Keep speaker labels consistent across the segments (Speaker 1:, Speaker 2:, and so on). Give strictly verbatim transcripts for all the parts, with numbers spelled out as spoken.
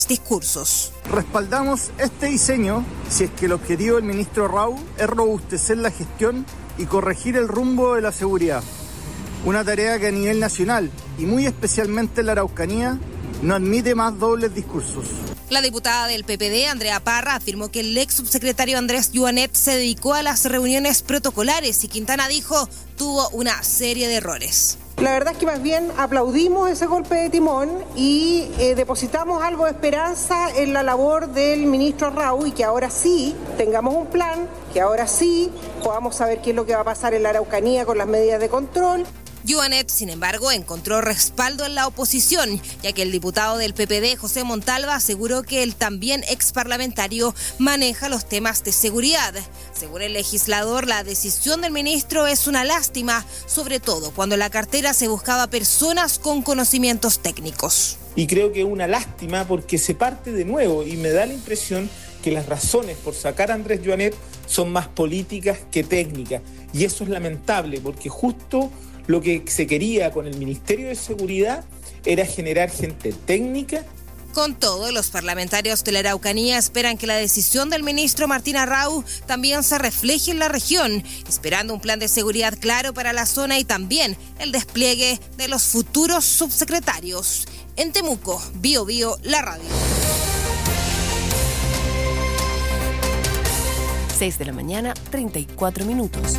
Speaker 1: discursos.
Speaker 2: Respaldamos este diseño si es que el objetivo del ministro Rau es robustecer la gestión y corregir el rumbo de la seguridad. Una tarea que a nivel nacional y muy especialmente en la Araucanía no admite más dobles discursos.
Speaker 1: La diputada del P P D, Andrea Parra, afirmó que el ex subsecretario Andrés Joanet se dedicó a las reuniones protocolares y Quintana dijo tuvo una serie de errores.
Speaker 3: La verdad es que más bien aplaudimos ese golpe de timón y eh, depositamos algo de esperanza en la labor del ministro Rau y que ahora sí tengamos un plan, que ahora sí podamos saber qué es lo que va a pasar en la Araucanía con las medidas de control.
Speaker 1: Joanet, sin embargo, encontró respaldo en la oposición, ya que el diputado del P P D, José Montalva, aseguró que el también exparlamentario maneja los temas de seguridad. Según el legislador, la decisión del ministro es una lástima, sobre todo cuando en la cartera se buscaba personas con conocimientos técnicos.
Speaker 4: Y creo que es una lástima porque se parte de nuevo y me da la impresión que las razones por sacar a Andrés Joanet son más políticas que técnicas. Y eso es lamentable porque justo lo que se quería con el Ministerio de Seguridad era generar gente técnica.
Speaker 1: Con todo, los parlamentarios de la Araucanía esperan que la decisión del ministro Martín Arrau también se refleje en la región, esperando un plan de seguridad claro para la zona y también el despliegue de los futuros subsecretarios. En Temuco, Bio Bio, la radio.
Speaker 5: seis de la mañana, treinta y cuatro minutos.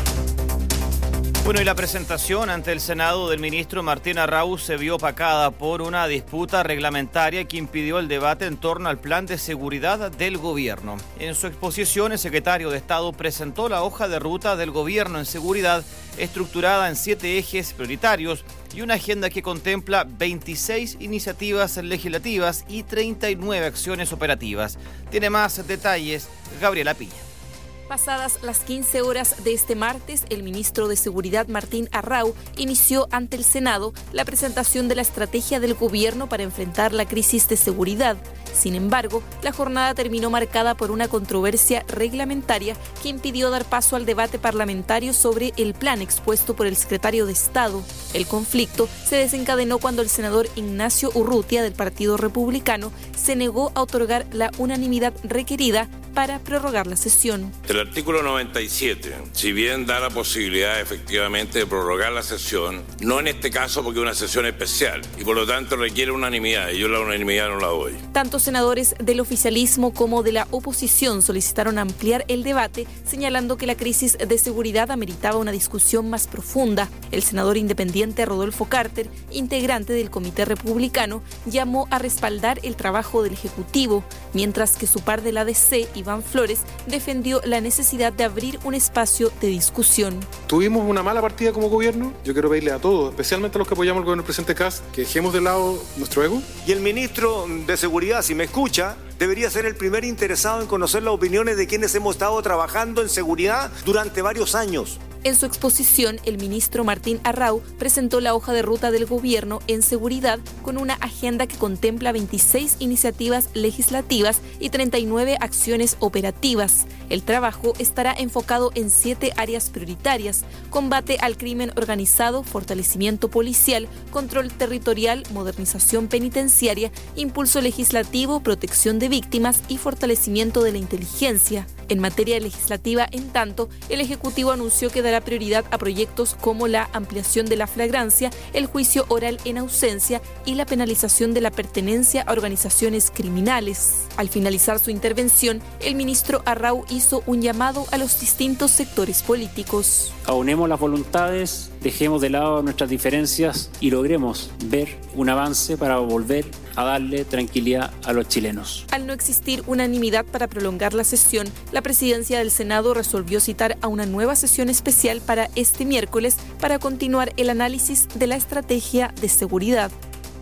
Speaker 6: Bueno, y la presentación ante el Senado del ministro Martín Arrau se vio opacada por una disputa reglamentaria que impidió el debate en torno al plan de seguridad del gobierno. En su exposición, el secretario de Estado presentó la hoja de ruta del gobierno en seguridad, estructurada en siete ejes prioritarios y una agenda que contempla veintiséis iniciativas legislativas y treinta y nueve acciones operativas. Tiene más detalles Gabriela Piña.
Speaker 7: Pasadas las quince horas de este martes, el ministro de Seguridad Martín Arrau inició ante el Senado la presentación de la estrategia del gobierno para enfrentar la crisis de seguridad. Sin embargo, la jornada terminó marcada por una controversia reglamentaria que impidió dar paso al debate parlamentario sobre el plan expuesto por el secretario de Estado. El conflicto se desencadenó cuando el senador Ignacio Urrutia del Partido Republicano se negó a otorgar la unanimidad requerida para prorrogar la sesión.
Speaker 8: El artículo noventa y siete, si bien da la posibilidad efectivamente de prorrogar la sesión, no en este caso porque es una sesión especial y por lo tanto requiere unanimidad y yo la unanimidad no la doy.
Speaker 7: Tanto senadores del oficialismo como de la oposición solicitaron ampliar el debate, señalando que la crisis de seguridad ameritaba una discusión más profunda. El senador independiente Rodolfo Carter, integrante del Comité Republicano, llamó a respaldar el trabajo del Ejecutivo, mientras que su par del A D C, Iván Flores, defendió la necesidad de abrir un espacio de discusión.
Speaker 9: Tuvimos una mala partida como gobierno. Yo quiero pedirle a todos, especialmente a los que apoyamos al gobierno del presidente Kast, que dejemos de lado nuestro ego.
Speaker 10: Y el ministro de Seguridad, si me escucha, debería ser el primer interesado en conocer las opiniones de quienes hemos estado trabajando en seguridad durante varios años.
Speaker 7: En su exposición, el ministro Martín Arrau presentó la hoja de ruta del gobierno en seguridad con una agenda que contempla veintiséis iniciativas legislativas y treinta y nueve acciones operativas. El trabajo estará enfocado en siete áreas prioritarias: combate al crimen organizado, fortalecimiento policial, control territorial, modernización penitenciaria, impulso legislativo, protección de víctimas y fortalecimiento de la inteligencia. En materia legislativa, en tanto, el Ejecutivo anunció que dará prioridad a proyectos como la ampliación de la flagrancia, el juicio oral en ausencia y la penalización de la pertenencia a organizaciones criminales. Al finalizar su intervención, el ministro Arrau hizo un llamado a los distintos sectores políticos.
Speaker 11: Aunemos las voluntades, dejemos de lado nuestras diferencias y logremos ver un avance para volver a darle tranquilidad a los chilenos.
Speaker 7: Al no existir unanimidad para prolongar la sesión, la presidencia del Senado resolvió citar a una nueva sesión especial para este miércoles para continuar el análisis de la estrategia de seguridad.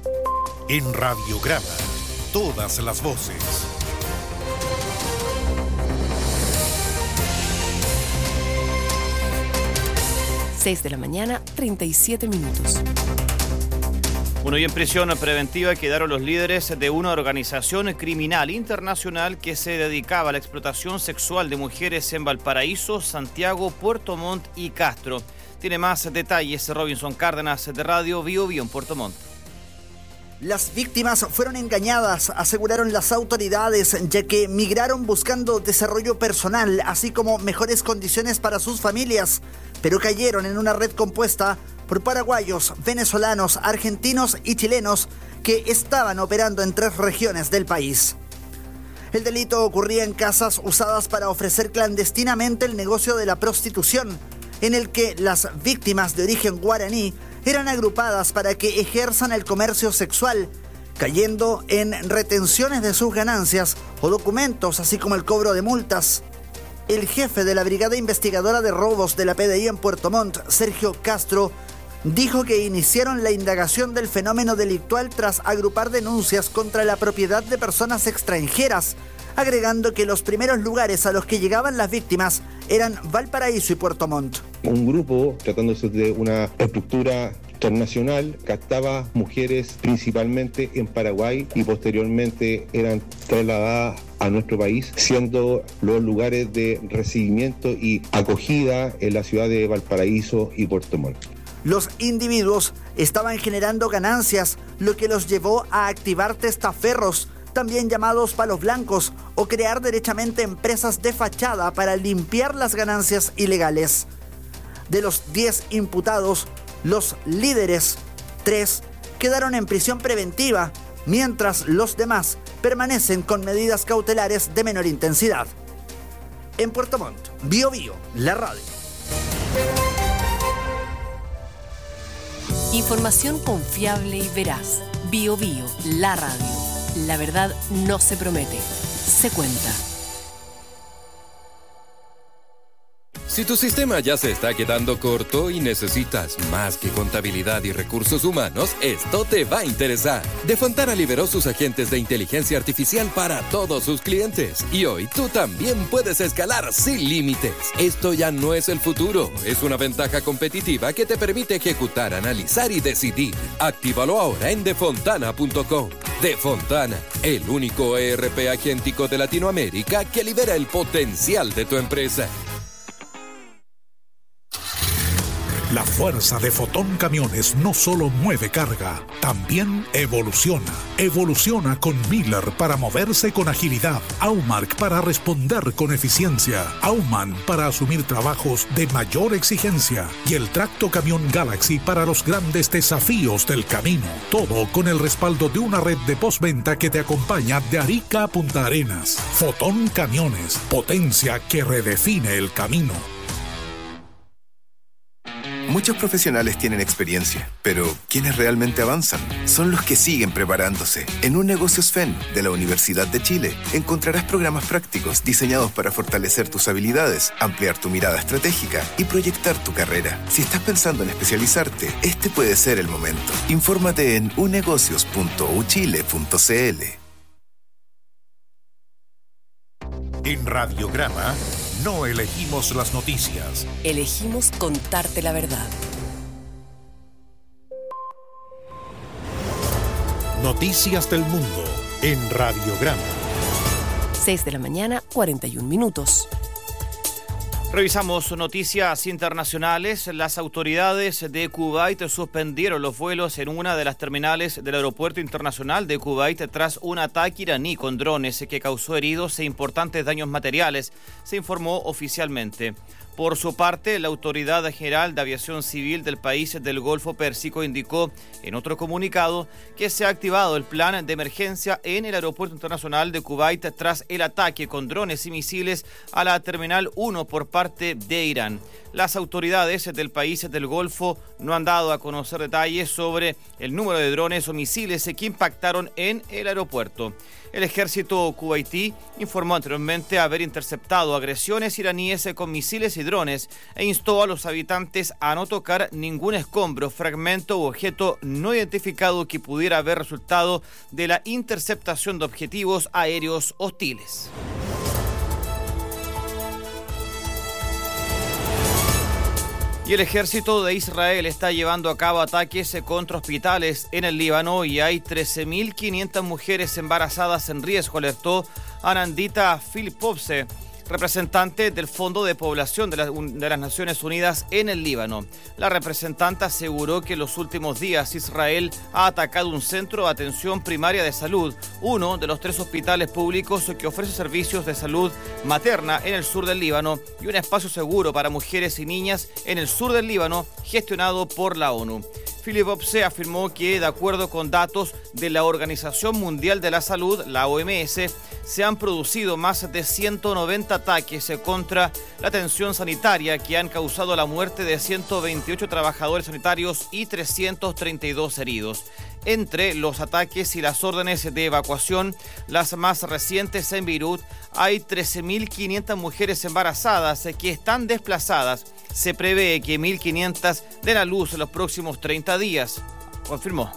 Speaker 12: En Radiograma, todas las voces.
Speaker 5: seis de la mañana, treinta y siete minutos.
Speaker 6: Bueno, y en prisión preventiva quedaron los líderes de una organización criminal internacional que se dedicaba a la explotación sexual de mujeres en Valparaíso, Santiago, Puerto Montt y Castro. Tiene más detalles Robinson Cárdenas de Radio Bio Bio en Puerto Montt.
Speaker 13: Las víctimas fueron engañadas, aseguraron las autoridades, ya que migraron buscando desarrollo personal, así como mejores condiciones para sus familias, pero cayeron en una red compuesta por paraguayos, venezolanos, argentinos y chilenos que estaban operando en tres regiones del país. El delito ocurría en casas usadas para ofrecer clandestinamente el negocio de la prostitución, en el que las víctimas de origen guaraní eran agrupadas para que ejerzan el comercio sexual, cayendo en retenciones de sus ganancias o documentos, así como el cobro de multas. El jefe de la Brigada Investigadora de Robos de la P D I en Puerto Montt, Sergio Castro, dijo que iniciaron la indagación del fenómeno delictual tras agrupar denuncias contra la propiedad de personas extranjeras, agregando que los primeros lugares a los que llegaban las víctimas eran Valparaíso y Puerto Montt.
Speaker 14: Un grupo, tratándose de una estructura transnacional, captaba mujeres principalmente en Paraguay y posteriormente eran trasladadas a nuestro país, siendo los lugares de recibimiento y acogida en la ciudad de Valparaíso y Puerto Montt.
Speaker 13: Los individuos estaban generando ganancias, lo que los llevó a activar testaferros, también llamados palos blancos, o crear derechamente empresas de fachada para limpiar las ganancias ilegales. De los diez imputados, los líderes, tres, quedaron en prisión preventiva, mientras los demás permanecen con medidas cautelares de menor intensidad. En Puerto Montt, Bio Bio, la radio.
Speaker 5: Información confiable y veraz. Bio Bio, la radio. La verdad no se promete, se cuenta.
Speaker 15: Si tu sistema ya se está quedando corto y necesitas más que contabilidad y recursos humanos, esto te va a interesar. Defontana liberó sus agentes de inteligencia artificial para todos sus clientes. Y hoy tú también puedes escalar sin límites. Esto ya no es el futuro, es una ventaja competitiva que te permite ejecutar, analizar y decidir. Actívalo ahora en defontana punto com. Defontana, el único E R P agéntico de Latinoamérica que libera el potencial de tu empresa.
Speaker 12: La fuerza de Fotón Camiones no solo mueve carga, también evoluciona. Evoluciona con Miller para moverse con agilidad, Aumark para responder con eficiencia, Auman para asumir trabajos de mayor exigencia y el Tracto Camión Galaxy para los grandes desafíos del camino. Todo con el respaldo de una red de postventa que te acompaña de Arica a Punta Arenas. Fotón Camiones, potencia que redefine el camino.
Speaker 16: Muchos profesionales tienen experiencia, pero quienes realmente avanzan son los que siguen preparándose. En Un Negocios F E N de la Universidad de Chile encontrarás programas prácticos diseñados para fortalecer tus habilidades, ampliar tu mirada estratégica y proyectar tu carrera. Si estás pensando en especializarte, este puede ser el momento. Infórmate en unegocios punto u chile punto c l.
Speaker 12: En Radiograma no elegimos las noticias.
Speaker 5: Elegimos contarte la verdad.
Speaker 12: Noticias del mundo en Radiograma.
Speaker 5: seis de la mañana, cuarenta y un minutos.
Speaker 6: Revisamos noticias internacionales. Las autoridades de Kuwait suspendieron los vuelos en una de las terminales del aeropuerto internacional de Kuwait tras un ataque iraní con drones que causó heridos e importantes daños materiales, se informó oficialmente. Por su parte, la Autoridad General de Aviación Civil del país del Golfo Pérsico indicó en otro comunicado que se ha activado el plan de emergencia en el Aeropuerto Internacional de Kuwait tras el ataque con drones y misiles a la Terminal uno por parte de Irán. Las autoridades del país del Golfo no han dado a conocer detalles sobre el número de drones o misiles que impactaron en el aeropuerto. El ejército kuwaití informó anteriormente haber interceptado agresiones iraníes con misiles y drones e instó a los habitantes a no tocar ningún escombro, fragmento u objeto no identificado que pudiera haber resultado de la interceptación de objetivos aéreos hostiles. Y el ejército de Israel está llevando a cabo ataques contra hospitales en el Líbano y hay trece mil quinientas mujeres embarazadas en riesgo, alertó Anandita Filipovse, representante del Fondo de Población de, la, de las Naciones Unidas en el Líbano. La representante aseguró que en los últimos días Israel ha atacado un centro de atención primaria de salud, uno de los tres hospitales públicos que ofrece servicios de salud materna en el sur del Líbano y un espacio seguro para mujeres y niñas en el sur del Líbano, gestionado por la ONU. Philip Opse afirmó que, de acuerdo con datos de la Organización Mundial de la Salud, la O M S, se han producido más de ciento noventa ataques contra la atención sanitaria que han causado la muerte de ciento veintiocho trabajadores sanitarios y trescientos treinta y dos heridos. Entre los ataques y las órdenes de evacuación, las más recientes en Beirut, hay trece mil quinientas mujeres embarazadas que están desplazadas. Se prevé que mil quinientas den a luz en los próximos treinta días, confirmó.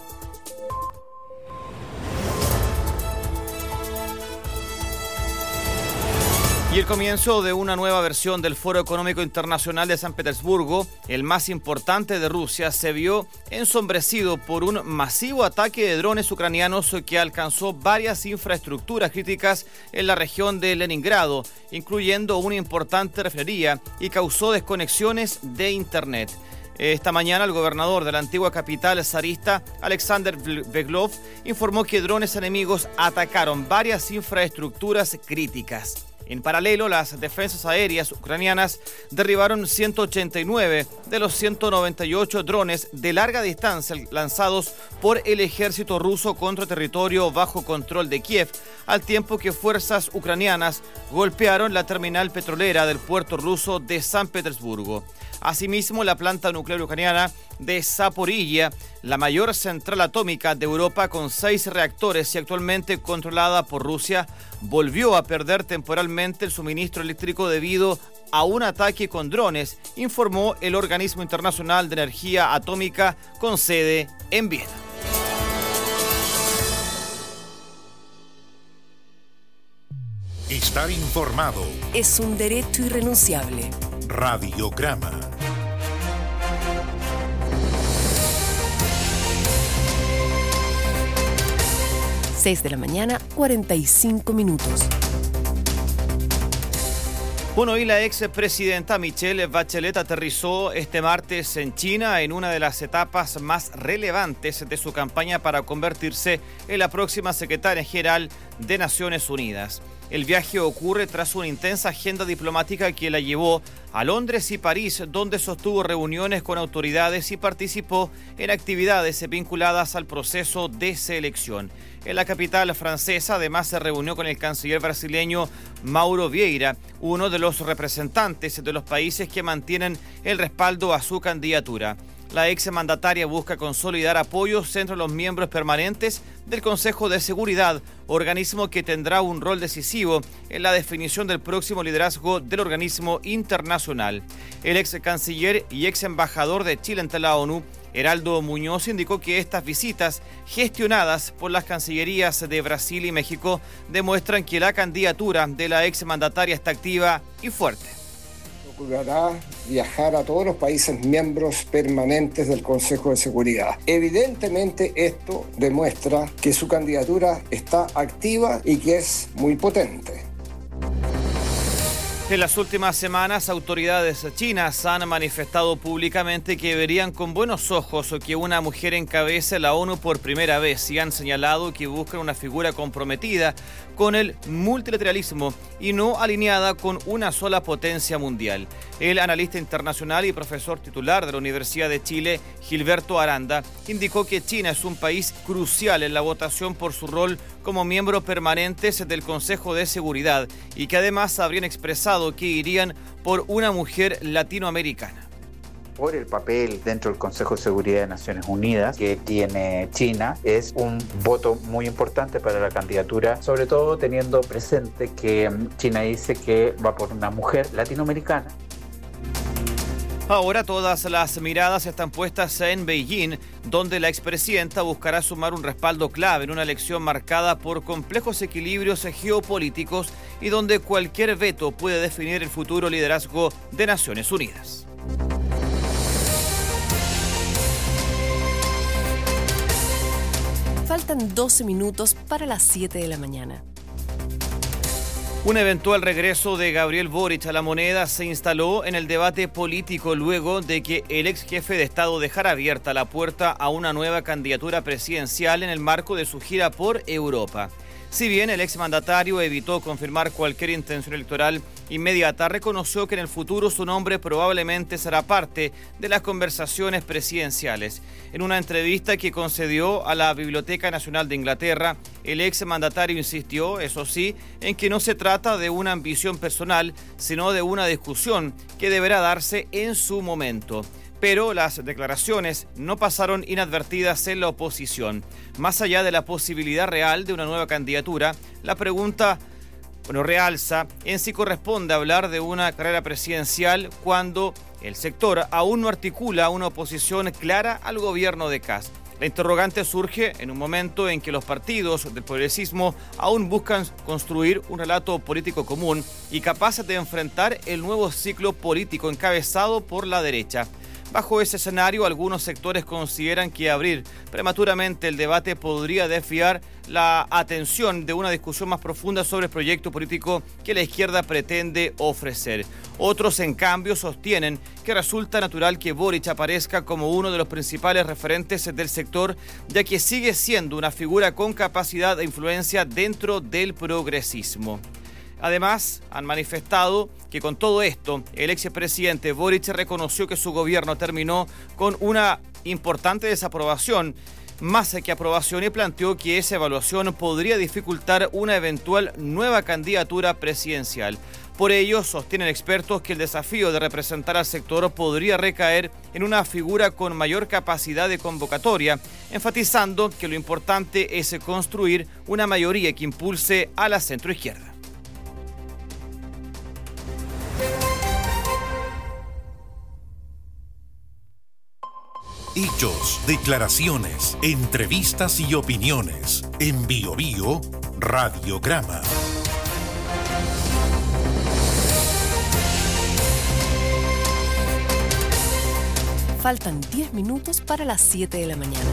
Speaker 6: Y el comienzo de una nueva versión del Foro Económico Internacional de San Petersburgo, el más importante de Rusia, se vio ensombrecido por un masivo ataque de drones ucranianos que alcanzó varias infraestructuras críticas en la región de Leningrado, incluyendo una importante refinería, y causó desconexiones de Internet. Esta mañana el gobernador de la antigua capital zarista, Alexander Veglov, informó que drones enemigos atacaron varias infraestructuras críticas. En paralelo, las defensas aéreas ucranianas derribaron ciento ochenta y nueve de los ciento noventa y ocho drones de larga distancia lanzados por el ejército ruso contra territorio bajo control de Kiev, al tiempo que fuerzas ucranianas golpearon la terminal petrolera del puerto ruso de San Petersburgo. Asimismo, la planta nuclear ucraniana de Zaporilla, la mayor central atómica de Europa con seis reactores y actualmente controlada por Rusia, volvió a perder temporalmente el suministro eléctrico debido a un ataque con drones, informó el Organismo Internacional de Energía Atómica con sede en Viena.
Speaker 12: Estar informado
Speaker 5: es un derecho irrenunciable.
Speaker 12: Radiograma.
Speaker 5: seis de la mañana, cuarenta y cinco minutos.
Speaker 6: Bueno, y la expresidenta Michelle Bachelet aterrizó este martes en China en una de las etapas más relevantes de su campaña para convertirse en la próxima secretaria general de Naciones Unidas. El viaje ocurre tras una intensa agenda diplomática que la llevó a Londres y París, donde sostuvo reuniones con autoridades y participó en actividades vinculadas al proceso de selección. En la capital francesa, además, se reunió con el canciller brasileño Mauro Vieira, uno de los representantes de los países que mantienen el respaldo a su candidatura. La exmandataria busca consolidar apoyos entre los miembros permanentes del Consejo de Seguridad, organismo que tendrá un rol decisivo en la definición del próximo liderazgo del organismo internacional. El ex canciller y ex embajador de Chile ante la ONU, Heraldo Muñoz, indicó que estas visitas, gestionadas por las cancillerías de Brasil y México, demuestran que la candidatura de la exmandataria está activa y fuerte.
Speaker 17: Procurará viajar a todos los países miembros permanentes del Consejo de Seguridad. Evidentemente, esto demuestra que su candidatura está activa y que es muy potente.
Speaker 6: En las últimas semanas, autoridades chinas han manifestado públicamente que verían con buenos ojos que una mujer encabece la ONU por primera vez y han señalado que buscan una figura comprometida con el multilateralismo y no alineada con una sola potencia mundial. El analista internacional y profesor titular de la Universidad de Chile, Gilberto Aranda, indicó que China es un país crucial en la votación por su rol como miembro permanente del Consejo de Seguridad y que además habrían expresado que irían por una mujer latinoamericana.
Speaker 18: Por el papel dentro del Consejo de Seguridad de Naciones Unidas que tiene China, es un voto muy importante para la candidatura, sobre todo teniendo presente que China dice que va por una mujer latinoamericana.
Speaker 6: Ahora todas las miradas están puestas en Beijing, donde la expresidenta buscará sumar un respaldo clave en una elección marcada por complejos equilibrios geopolíticos y donde cualquier veto puede definir el futuro liderazgo de Naciones Unidas.
Speaker 5: Faltan doce minutos para las siete de la mañana.
Speaker 6: Un eventual regreso de Gabriel Boric a la moneda se instaló en el debate político luego de que el ex jefe de Estado dejara abierta la puerta a una nueva candidatura presidencial en el marco de su gira por Europa. Si bien el exmandatario evitó confirmar cualquier intención electoral inmediata, reconoció que en el futuro su nombre probablemente será parte de las conversaciones presidenciales. En una entrevista que concedió a la Biblioteca Nacional de Inglaterra, el exmandatario insistió, eso sí, en que no se trata de una ambición personal, sino de una discusión que deberá darse en su momento. Pero las declaraciones no pasaron inadvertidas en la oposición. Más allá de la posibilidad real de una nueva candidatura, la pregunta, bueno, realza en si corresponde hablar de una carrera presidencial cuando el sector aún no articula una oposición clara al gobierno de Kast. La interrogante surge en un momento en que los partidos del progresismo aún buscan construir un relato político común y capaz de enfrentar el nuevo ciclo político encabezado por la derecha. Bajo ese escenario, algunos sectores consideran que abrir prematuramente el debate podría desviar la atención de una discusión más profunda sobre el proyecto político que la izquierda pretende ofrecer. Otros, en cambio, sostienen que resulta natural que Boric aparezca como uno de los principales referentes del sector, ya que sigue siendo una figura con capacidad de influencia dentro del progresismo. Además, han manifestado que con todo esto, el expresidente Boric reconoció que su gobierno terminó con una importante desaprobación, más que aprobación, y planteó que esa evaluación podría dificultar una eventual nueva candidatura presidencial. Por ello, sostienen expertos que el desafío de representar al sector podría recaer en una figura con mayor capacidad de convocatoria, enfatizando que lo importante es construir una mayoría que impulse a la centroizquierda.
Speaker 12: Hechos, declaraciones, entrevistas y opiniones. En Bio Bio, Radiograma.
Speaker 5: Faltan diez minutos para las siete de la mañana.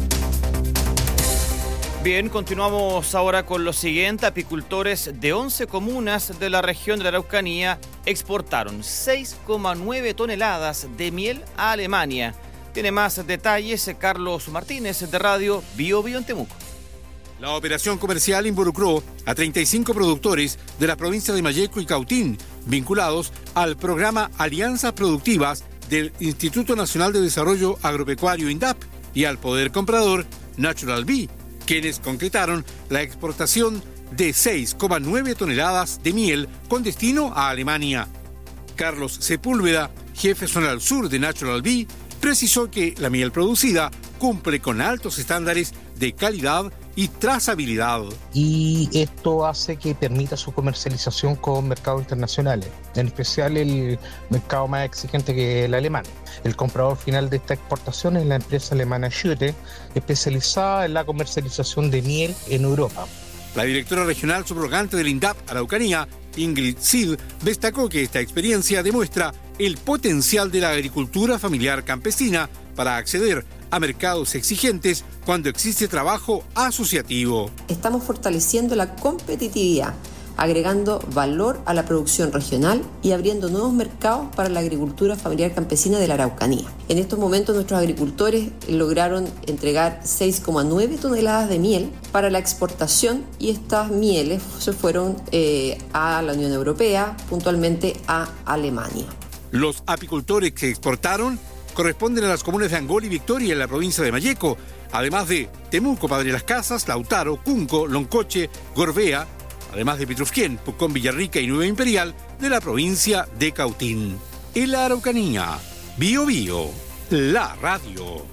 Speaker 6: Bien, continuamos ahora con lo siguiente. Apicultores de once comunas de la región de la Araucanía exportaron seis coma nueve toneladas de miel a Alemania. Tiene más detalles Carlos Martínez de Radio Bio Bio en Temuco.
Speaker 19: La operación comercial involucró a treinta y cinco productores de la provincia de Malleco y Cautín, vinculados al programa Alianzas Productivas del Instituto Nacional de Desarrollo Agropecuario INDAP y al poder comprador Natural Bee, quienes concretaron la exportación de seis coma nueve toneladas de miel con destino a Alemania. Carlos Sepúlveda, jefe zonal sur de Natural Bee, precisó que la miel producida cumple con altos estándares de calidad y trazabilidad.
Speaker 20: Y esto hace que permita su comercialización con mercados internacionales, en especial el mercado más exigente que el alemán. El comprador final de esta exportación es la empresa alemana Schütte, especializada en la comercialización de miel en Europa.
Speaker 19: La directora regional subrogante del INDAP Araucanía, Ingrid Sid, destacó que esta experiencia demuestra el potencial de la agricultura familiar campesina para acceder a mercados exigentes cuando existe trabajo asociativo.
Speaker 21: Estamos fortaleciendo la competitividad, agregando valor a la producción regional y abriendo nuevos mercados para la agricultura familiar campesina de la Araucanía. En estos momentos nuestros agricultores lograron entregar seis coma nueve toneladas de miel para la exportación y estas mieles se fueron eh, a la Unión Europea, puntualmente a Alemania.
Speaker 19: Los apicultores que exportaron corresponden a las comunas de Angol y Victoria en la provincia de Malleco, además de Temuco, Padre Las Casas, Lautaro, Cunco, Loncoche, Gorbea, además de Petrufquén, Pucón, Villarrica y Nueva Imperial de la provincia de Cautín. En la Araucanía, Bio Bio, la radio.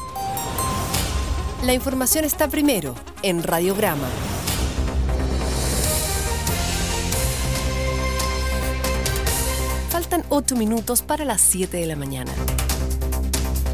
Speaker 5: La información está primero en Radiograma. Faltan ocho minutos para las siete de la mañana.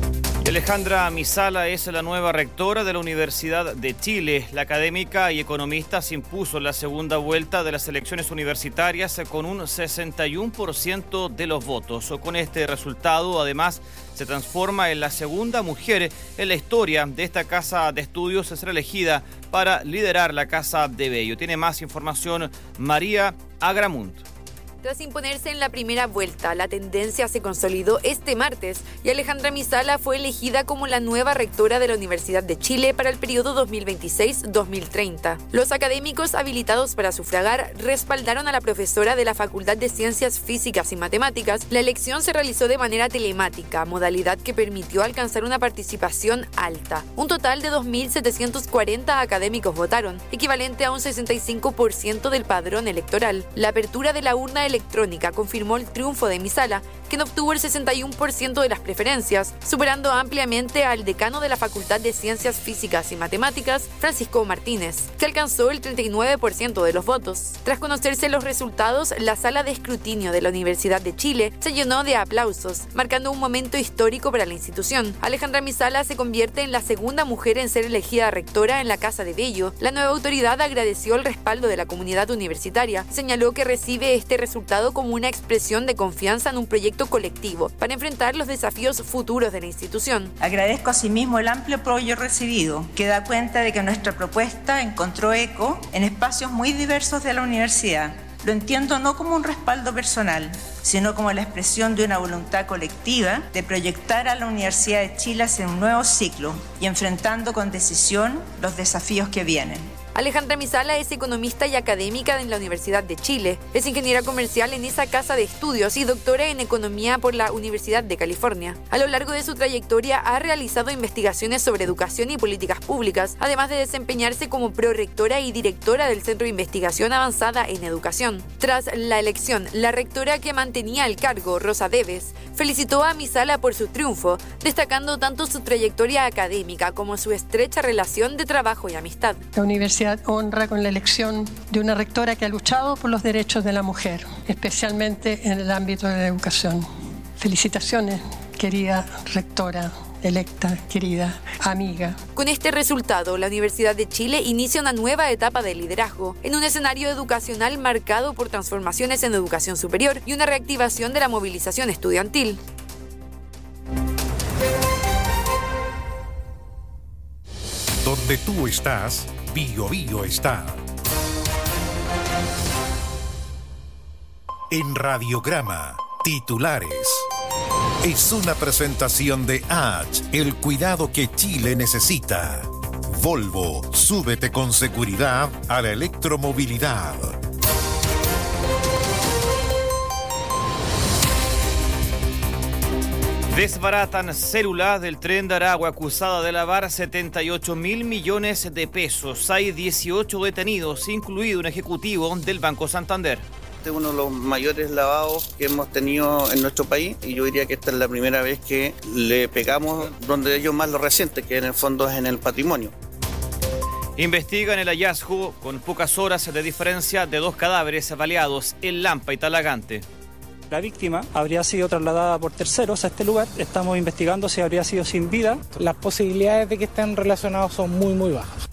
Speaker 6: Alejandra Misala es la nueva rectora de la Universidad de Chile. La académica y economista se impuso en la segunda vuelta de las elecciones universitarias con un sesenta y uno por ciento de los votos. Con este resultado, además, se transforma en la segunda mujer en la historia de esta casa de estudios a ser elegida para liderar la Casa de Bello. Tiene más información María Agramunt.
Speaker 2: Tras imponerse en la primera vuelta, la tendencia se consolidó este martes y Alejandra Misala fue elegida como la nueva rectora de la Universidad de Chile para el periodo dos mil veintiséis a dos mil treinta. Los académicos habilitados para sufragar respaldaron a la profesora de la Facultad de Ciencias Físicas y Matemáticas. La elección se realizó de manera telemática, modalidad que permitió alcanzar una participación alta. Un total de dos mil setecientos cuarenta académicos votaron, equivalente a un sesenta y cinco por ciento del padrón electoral. La apertura de la urna electoral electrónica confirmó el triunfo de Misala, quien obtuvo el sesenta y uno por ciento de las preferencias, superando ampliamente al decano de la Facultad de Ciencias Físicas y Matemáticas, Francisco Martínez, que alcanzó el treinta y nueve por ciento de los votos. Tras conocerse los resultados, la sala de escrutinio de la Universidad de Chile se llenó de aplausos, marcando un momento histórico para la institución. Alejandra Misala se convierte en la segunda mujer en ser elegida rectora en la Casa de Bello. La nueva autoridad agradeció el respaldo de la comunidad universitaria, señaló que recibe este resultado como una expresión de confianza en un proyecto colectivo para enfrentar los desafíos futuros de la institución.
Speaker 22: Agradezco asimismo el amplio apoyo recibido, que da cuenta de que nuestra propuesta encontró eco en espacios muy diversos de la universidad. Lo entiendo no como un respaldo personal, sino como la expresión de una voluntad colectiva de proyectar a la Universidad de Chile hacia un nuevo ciclo y enfrentando con decisión los desafíos que vienen.
Speaker 2: Alejandra Misala es economista y académica en la Universidad de Chile. Es ingeniera comercial en esa casa de estudios y doctora en economía por la Universidad de California. A lo largo de su trayectoria ha realizado investigaciones sobre educación y políticas públicas, además de desempeñarse como prorectora y directora del Centro de Investigación Avanzada en Educación. Tras la elección, la rectora que mantenía el cargo, Rosa Deves, felicitó a Misala por su triunfo, destacando tanto su trayectoria académica como su estrecha relación de trabajo y amistad.
Speaker 23: La universidad honra con la elección de una rectora que ha luchado por los derechos de la mujer, especialmente en el ámbito de la educación. Felicitaciones, querida rectora electa, querida amiga.
Speaker 2: Con este resultado, la Universidad de Chile inicia una nueva etapa de liderazgo en un escenario educacional marcado por transformaciones en educación superior y una reactivación de la movilización estudiantil.
Speaker 12: Donde tú estás, Bio Bio está. En Radiograma, titulares. Es una presentación de H, el cuidado que Chile necesita. Volvo, súbete con seguridad a la electromovilidad.
Speaker 6: Desbaratan células del Tren de Aragua acusada de lavar setenta y ocho mil millones de pesos. Hay dieciocho detenidos, incluido un ejecutivo del Banco Santander.
Speaker 24: Este es uno de los mayores lavados que hemos tenido en nuestro país y yo diría que esta es la primera vez que le pegamos donde ellos más lo resienten, que en el fondo es en el patrimonio.
Speaker 6: Investigan el hallazgo con pocas horas de diferencia de dos cadáveres baleados en Lampa y Talagante.
Speaker 25: La víctima habría sido trasladada por terceros a este lugar. Estamos investigando si habría sido sin vida.
Speaker 26: Las posibilidades de que estén relacionados son muy, muy bajas.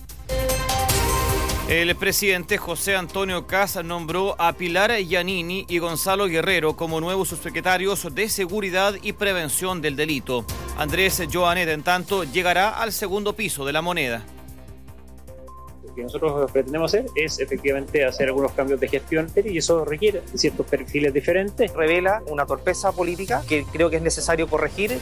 Speaker 6: El presidente José Antonio Kast nombró a Pilar Giannini y Gonzalo Guerrero como nuevos subsecretarios de Seguridad y Prevención del Delito. Andrés Joanet, en tanto, llegará al segundo piso de la Moneda.
Speaker 11: Lo que nosotros pretendemos hacer es efectivamente hacer algunos cambios de gestión y eso requiere ciertos perfiles diferentes.
Speaker 27: Revela una torpeza política que creo que es necesario corregir.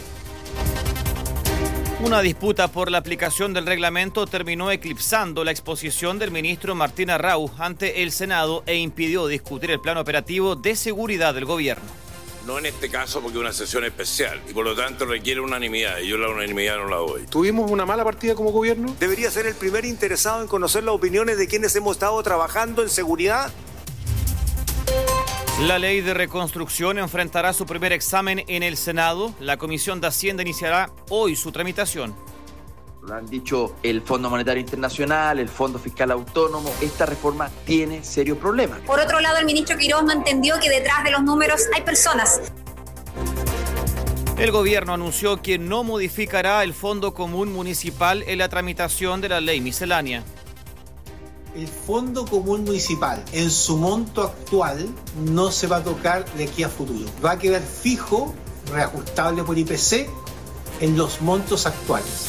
Speaker 6: Una disputa por la aplicación del reglamento terminó eclipsando la exposición del ministro Martín Arrau ante el Senado e impidió discutir el plan operativo de seguridad del gobierno.
Speaker 8: No en este caso porque es una sesión especial y por lo tanto requiere unanimidad y yo la unanimidad no la doy.
Speaker 9: ¿Tuvimos una mala partida como gobierno?
Speaker 10: Debería ser el primer interesado en conocer las opiniones de quienes hemos estado trabajando en seguridad.
Speaker 6: La ley de reconstrucción enfrentará su primer examen en el Senado. La Comisión de Hacienda iniciará hoy su tramitación.
Speaker 28: Lo han dicho el Fondo Monetario Internacional, el Fondo Fiscal Autónomo. Esta reforma tiene serios problemas.
Speaker 29: Por otro lado, el ministro Quirós no entendió que detrás de los números hay personas.
Speaker 6: El gobierno anunció que no modificará el Fondo Común Municipal en la tramitación de la ley miscelánea.
Speaker 1: El Fondo Común Municipal, en su monto actual, no se va a tocar de aquí a futuro. Va a quedar fijo, reajustable por I P C, en los montos actuales.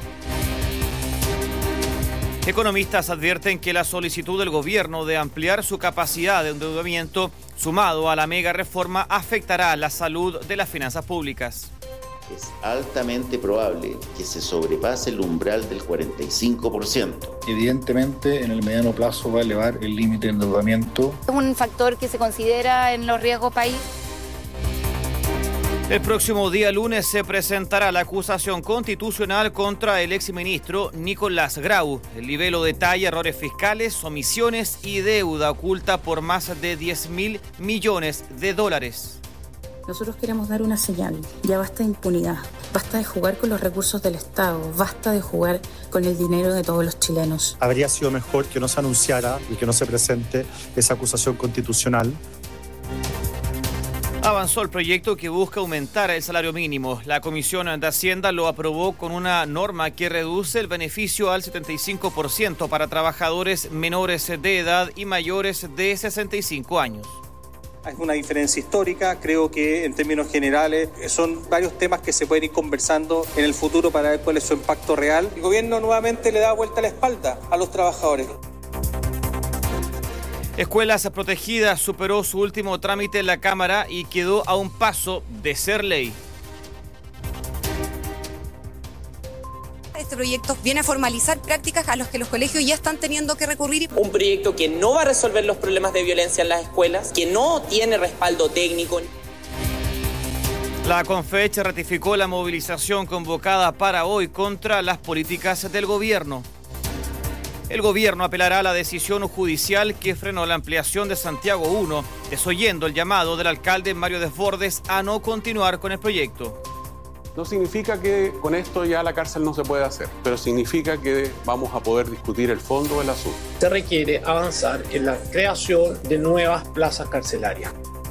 Speaker 6: Economistas advierten que la solicitud del gobierno de ampliar su capacidad de endeudamiento, sumado a la mega reforma, afectará la salud de las finanzas públicas.
Speaker 3: Es altamente probable que se sobrepase el umbral del cuarenta y cinco por ciento.
Speaker 4: Evidentemente, en el mediano plazo va a elevar el límite de endeudamiento.
Speaker 7: Es un factor que se considera en los riesgos país.
Speaker 6: El próximo día lunes se presentará la acusación constitucional contra el exministro Nicolás Grau. El libelo detalla errores fiscales, omisiones y deuda oculta por más de diez mil millones de dólares.
Speaker 13: Nosotros queremos dar una señal. Ya basta de impunidad. Basta de jugar con los recursos del Estado. Basta de jugar con el dinero de todos los chilenos.
Speaker 14: Habría sido mejor que no se anunciara y que no se presente esa acusación constitucional.
Speaker 6: Avanzó el proyecto que busca aumentar el salario mínimo. La Comisión de Hacienda lo aprobó con una norma que reduce el beneficio al setenta y cinco por ciento para trabajadores menores de edad y mayores de sesenta y cinco años.
Speaker 15: Es una diferencia histórica, creo que en términos generales son varios temas que se pueden ir conversando en el futuro para ver cuál es su impacto real. El gobierno nuevamente le da vuelta la espalda a los trabajadores.
Speaker 6: Escuelas Protegidas superó su último trámite en la Cámara y quedó a un paso de ser ley.
Speaker 16: Este proyecto viene a formalizar prácticas a las que los colegios ya están teniendo que recurrir.
Speaker 29: Un proyecto que no va a resolver los problemas de violencia en las escuelas, que no tiene respaldo técnico.
Speaker 6: La Confech ratificó la movilización convocada para hoy contra las políticas del gobierno. El gobierno apelará a la decisión judicial que frenó la ampliación de Santiago uno, desoyendo el llamado del alcalde Mario Desbordes a no continuar con el proyecto.
Speaker 30: No significa que con esto ya la cárcel no se puede hacer, pero significa que vamos a poder discutir el fondo del asunto.
Speaker 31: Se requiere avanzar en la creación de nuevas plazas carcelarias.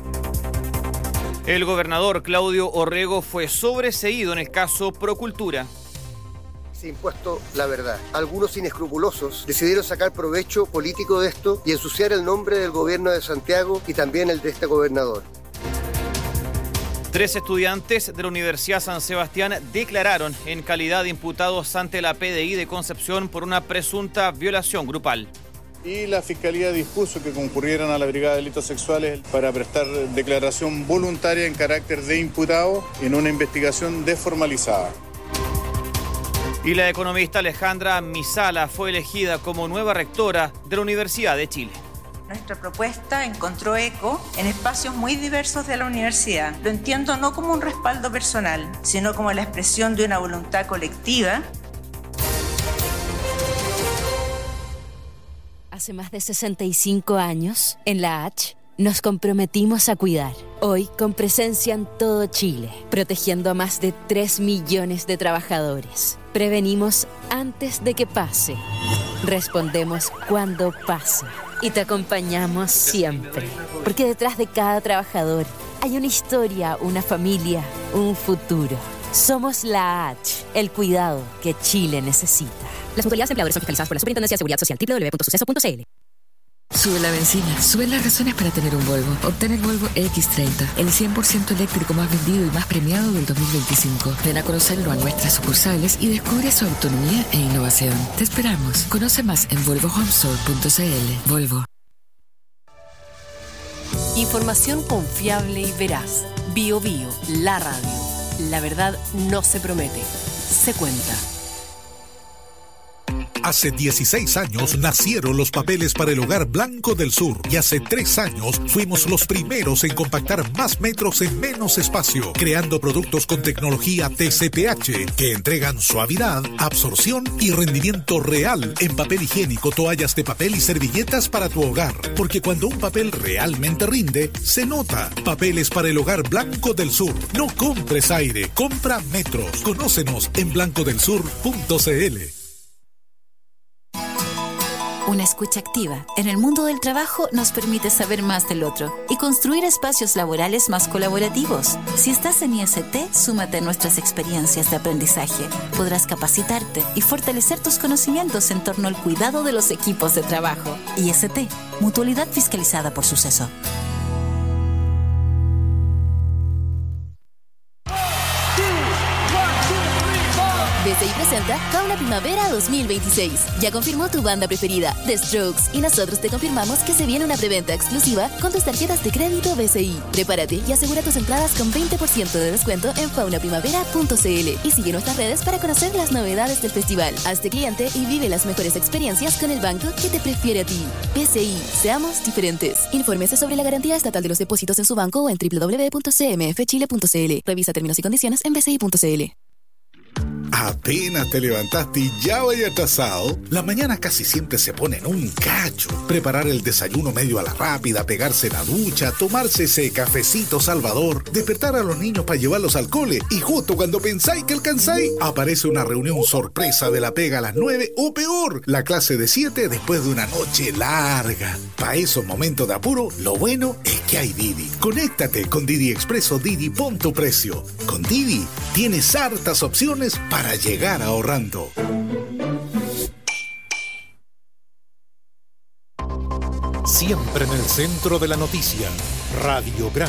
Speaker 6: El gobernador Claudio Orrego fue sobreseído en el caso Procultura.
Speaker 32: Impuesto la verdad. Algunos inescrupulosos decidieron sacar provecho político de esto y ensuciar el nombre del gobierno de Santiago y también el de este gobernador.
Speaker 6: Tres estudiantes de la Universidad San Sebastián declararon en calidad de imputados ante la P D I de Concepción por una presunta violación grupal.
Speaker 33: Y la Fiscalía dispuso que concurrieran a la Brigada de Delitos Sexuales para prestar declaración voluntaria en carácter de imputado en una investigación desformalizada.
Speaker 6: Y la economista Alejandra Misala fue elegida como nueva rectora de la Universidad de Chile.
Speaker 22: Nuestra propuesta encontró eco en espacios muy diversos de la universidad. Lo entiendo no como un respaldo personal, sino como la expresión de una voluntad colectiva.
Speaker 34: Hace más de sesenta y cinco años, en la H, nos comprometimos a cuidar. Hoy, con presencia en todo Chile, protegiendo a más de tres millones de trabajadores. Prevenimos antes de que pase. Respondemos cuando pase. Y te acompañamos siempre. Porque detrás de cada trabajador hay una historia, una familia, un futuro. Somos la H, el cuidado que Chile necesita. Las mutualidades empleadores son fiscalizadas por la Superintendencia de Seguridad Social. doble u doble u doble u punto suceso punto c l.
Speaker 35: Sube la benzina, suben las razones para tener un Volvo. Obtén el Volvo X treinta, el cien por ciento eléctrico más vendido y más premiado del dos mil veinticinco. Ven a conocerlo a nuestras sucursales y descubre su autonomía e innovación. Te esperamos. Conoce más en volvo home store punto c l. Volvo.
Speaker 5: Información confiable y veraz. Bio Bio, la radio. La verdad no se promete, se cuenta.
Speaker 12: Hace dieciséis años nacieron los papeles para el hogar Blanco del Sur y hace tres años fuimos los primeros en compactar más metros en menos espacio, creando productos con tecnología T C P H que entregan suavidad, absorción y rendimiento real en papel higiénico, toallas de papel y servilletas para tu hogar. Porque cuando un papel realmente rinde, se nota. Papeles para el hogar Blanco del Sur. No compres aire, compra metros. Conócenos en blanco del sur punto c l.
Speaker 2: Una escucha activa en el mundo del trabajo nos permite saber más del otro y construir espacios laborales más colaborativos. Si estás en I S T, súmate a nuestras experiencias de aprendizaje. Podrás capacitarte y fortalecer tus conocimientos en torno al cuidado de los equipos de trabajo. I S T, Mutualidad fiscalizada por Suceso.
Speaker 8: B C I presenta Fauna Primavera dos mil veintiséis. Ya confirmó tu banda preferida, The Strokes, y nosotros te confirmamos que se viene una preventa exclusiva con tus tarjetas de crédito B C I. Prepárate y asegura tus entradas con veinte por ciento de descuento en fauna primavera punto c l y sigue nuestras redes para conocer las novedades del festival. Hazte cliente y vive las mejores experiencias con el banco que te prefiere a ti. B C I, seamos diferentes. Infórmese sobre la garantía estatal de los depósitos en su banco o en doble u doble u doble u punto c m f chile punto c l. Revisa términos y condiciones en b c i punto c l.
Speaker 12: Apenas te levantaste y ya vaya atrasado. Las mañanas casi siempre se ponen un cacho. Preparar el desayuno medio a la rápida, pegarse la ducha, tomarse ese cafecito salvador, despertar a los niños para llevarlos al cole y justo cuando pensáis que alcanzáis, aparece una reunión sorpresa de la pega a las nueve o peor, la clase de siete después de una noche larga. Para esos momentos de apuro, lo bueno es que hay Didi. Conéctate con Didi Express o Didi Pon tu Precio. Con Didi tienes hartas opciones para Para llegar ahorrando.
Speaker 9: Siempre en el centro de la noticia, Radiograma.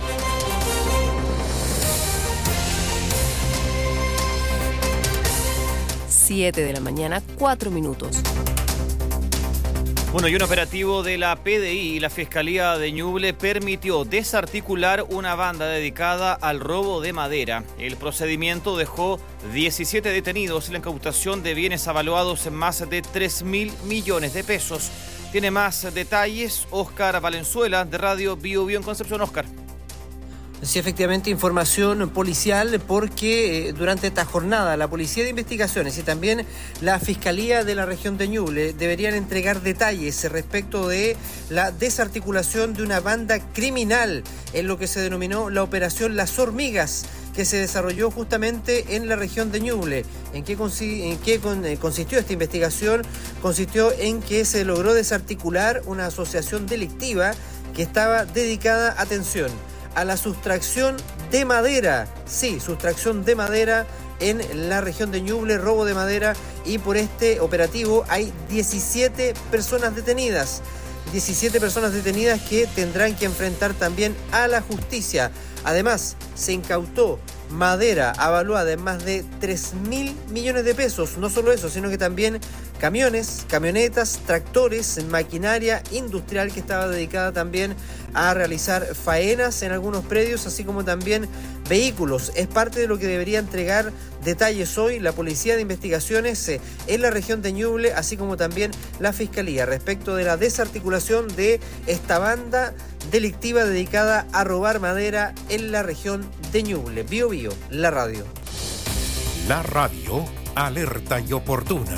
Speaker 5: siete de la mañana, cuatro minutos.
Speaker 6: Bueno, y un operativo de la P D I y la Fiscalía de Ñuble permitió desarticular una banda dedicada al robo de madera. El procedimiento dejó diecisiete detenidos y la incautación de bienes avaluados en más de tres mil millones de pesos. Tiene más detalles Óscar Valenzuela, de Radio Bio Bio en Concepción. Óscar.
Speaker 10: Sí, efectivamente, información policial porque eh, durante esta jornada la Policía de Investigaciones y también la Fiscalía de la región de Ñuble deberían entregar detalles respecto de la desarticulación de una banda criminal en lo que se denominó la Operación Las Hormigas, que se desarrolló justamente en la región de Ñuble. ¿En qué, consi- en qué con- eh, consistió esta investigación? Consistió en que se logró desarticular una asociación delictiva que estaba dedicada, atención, a la sustracción de madera. Sí, sustracción de madera en la región de Ñuble, robo de madera, y por este operativo hay diecisiete personas detenidas. diecisiete personas detenidas que tendrán que enfrentar también a la justicia. Además, se incautó madera avaluada en más de tres mil millones de pesos. No solo eso, sino que también camiones, camionetas, tractores, maquinaria industrial que estaba dedicada también a realizar faenas en algunos predios, así como también vehículos. Es parte de lo que debería entregar detalles hoy la Policía de Investigaciones eh, en la región de Ñuble, así como también la Fiscalía, respecto de la desarticulación de esta banda delictiva dedicada a robar madera en la región de Ñuble. Bio Bio, la radio.
Speaker 9: La radio, alerta y oportuna.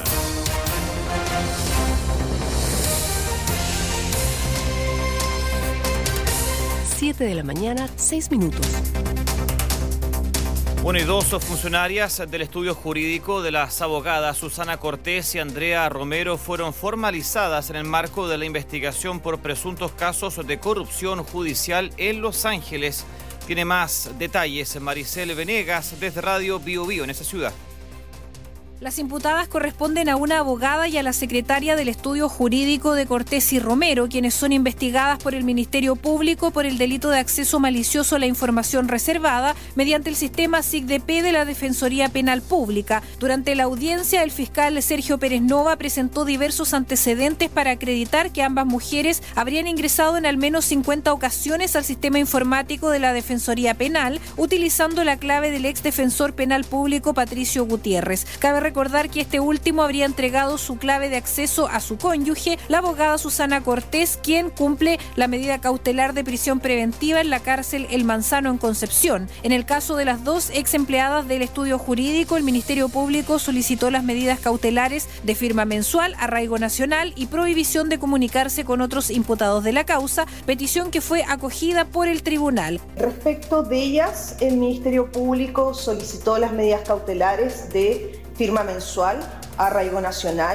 Speaker 5: siete de la mañana, seis minutos.
Speaker 6: Bueno, y dos funcionarias del estudio jurídico de las abogadas Susana Cortés y Andrea Romero fueron formalizadas en el marco de la investigación por presuntos casos de corrupción judicial en Los Ángeles. Tiene más detalles Maricel Venegas desde Radio Bio Bio en esa ciudad.
Speaker 11: Las imputadas corresponden a una abogada y a la secretaria del estudio jurídico de Cortés y Romero, quienes son investigadas por el Ministerio Público por el delito de acceso malicioso a la información reservada mediante el sistema S I C D P de la Defensoría Penal Pública. Durante la audiencia, el fiscal Sergio Pérez Nova presentó diversos antecedentes para acreditar que ambas mujeres habrían ingresado en al menos cincuenta ocasiones al sistema informático de la Defensoría Penal, utilizando la clave del ex defensor penal público Patricio Gutiérrez. Cabe recordar que este último habría entregado su clave de acceso a su cónyuge, la abogada Susana Cortés, quien cumple la medida cautelar de prisión preventiva en la cárcel El Manzano en Concepción. En el caso de las dos ex empleadas del estudio jurídico, el Ministerio Público solicitó las medidas cautelares de firma mensual, arraigo nacional y prohibición de comunicarse con otros imputados de la causa, petición que fue acogida por el tribunal.
Speaker 17: Respecto de ellas, el Ministerio Público solicitó las medidas cautelares de firma mensual, arraigo nacional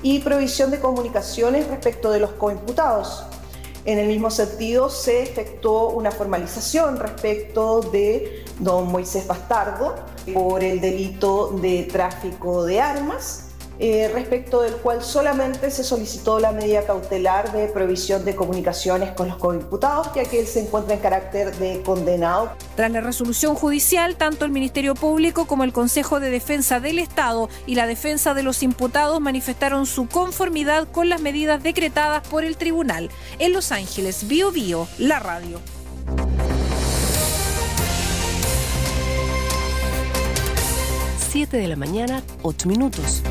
Speaker 17: y provisión de comunicaciones respecto de los coimputados. En el mismo sentido, se efectuó una formalización respecto de don Moisés Bastardo por el delito de tráfico de armas, eh, respecto del cual solamente se solicitó la medida cautelar de provisión de comunicaciones con los coimputados, ya que él se encuentra en carácter de condenado.
Speaker 11: Tras la resolución judicial, tanto el Ministerio Público como el Consejo de Defensa del Estado y la defensa de los imputados manifestaron su conformidad con las medidas decretadas por el tribunal. En Los Ángeles, Bio Bio, la radio.
Speaker 5: siete de la mañana, ocho minutos.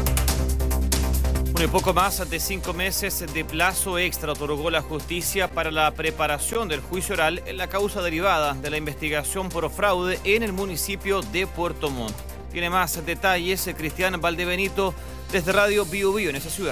Speaker 6: Un poco más de cinco meses de plazo extra otorgó la justicia para la preparación del juicio oral en la causa derivada de la investigación por fraude en el municipio de Puerto Montt. Tiene más detalles Cristian Valdebenito desde Radio Bio Bio en esa ciudad.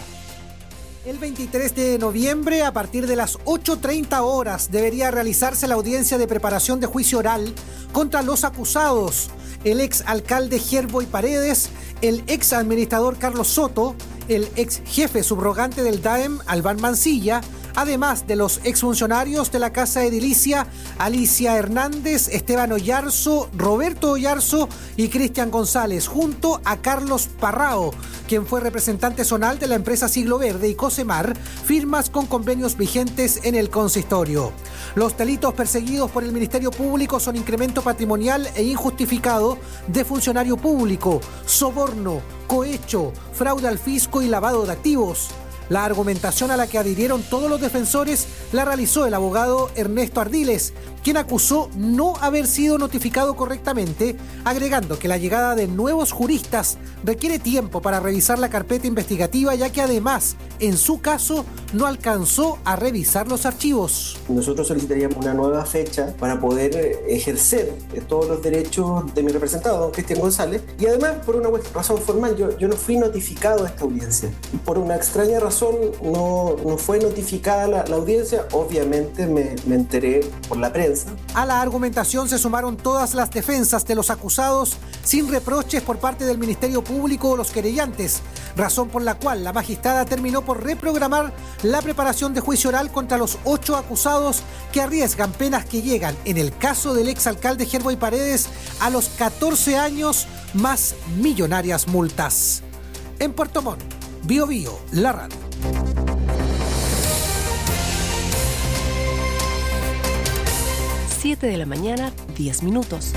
Speaker 1: El veintitrés de noviembre, a partir de las ocho treinta horas, debería realizarse la audiencia de preparación de juicio oral contra los acusados, el ex alcalde Gerboy Paredes, el ex administrador Carlos Soto, el ex jefe subrogante del D A E M, Albán Mancilla, además de los exfuncionarios de la Casa Edilicia, Alicia Hernández, Esteban Oyarzo, Roberto Oyarzo y Cristian González, junto a Carlos Parrao, quien fue representante zonal de la empresa Siglo Verde y Cosemar, firmas con convenios vigentes en el consistorio. Los delitos perseguidos por el Ministerio Público son incremento patrimonial e injustificado de funcionario público, soborno, cohecho, fraude al fisco y lavado de activos. La argumentación a la que adhirieron todos los defensores la realizó el abogado Ernesto Ardiles, quien acusó no haber sido notificado correctamente, agregando que la llegada de nuevos juristas requiere tiempo para revisar la carpeta investigativa, ya que además, en su caso, no alcanzó a revisar los archivos.
Speaker 3: Nosotros solicitaríamos una nueva fecha para poder ejercer todos los derechos de mi representado, don Cristian González, y además, por una razón formal, yo, yo no fui notificado a esta audiencia. Por una extraña razón, no, no fue notificada la, la audiencia. Obviamente me, me enteré por la prensa.
Speaker 1: A la argumentación se sumaron todas las defensas de los acusados, sin reproches por parte del Ministerio Público o los querellantes, razón por la cual la magistrada terminó por reprogramar la preparación de juicio oral contra los ocho acusados que arriesgan penas que llegan, en el caso del exalcalde Gerboy Paredes, a los catorce años más millonarias multas. En Puerto Montt, Bio Bio, la radio.
Speaker 5: siete de la mañana, diez minutos.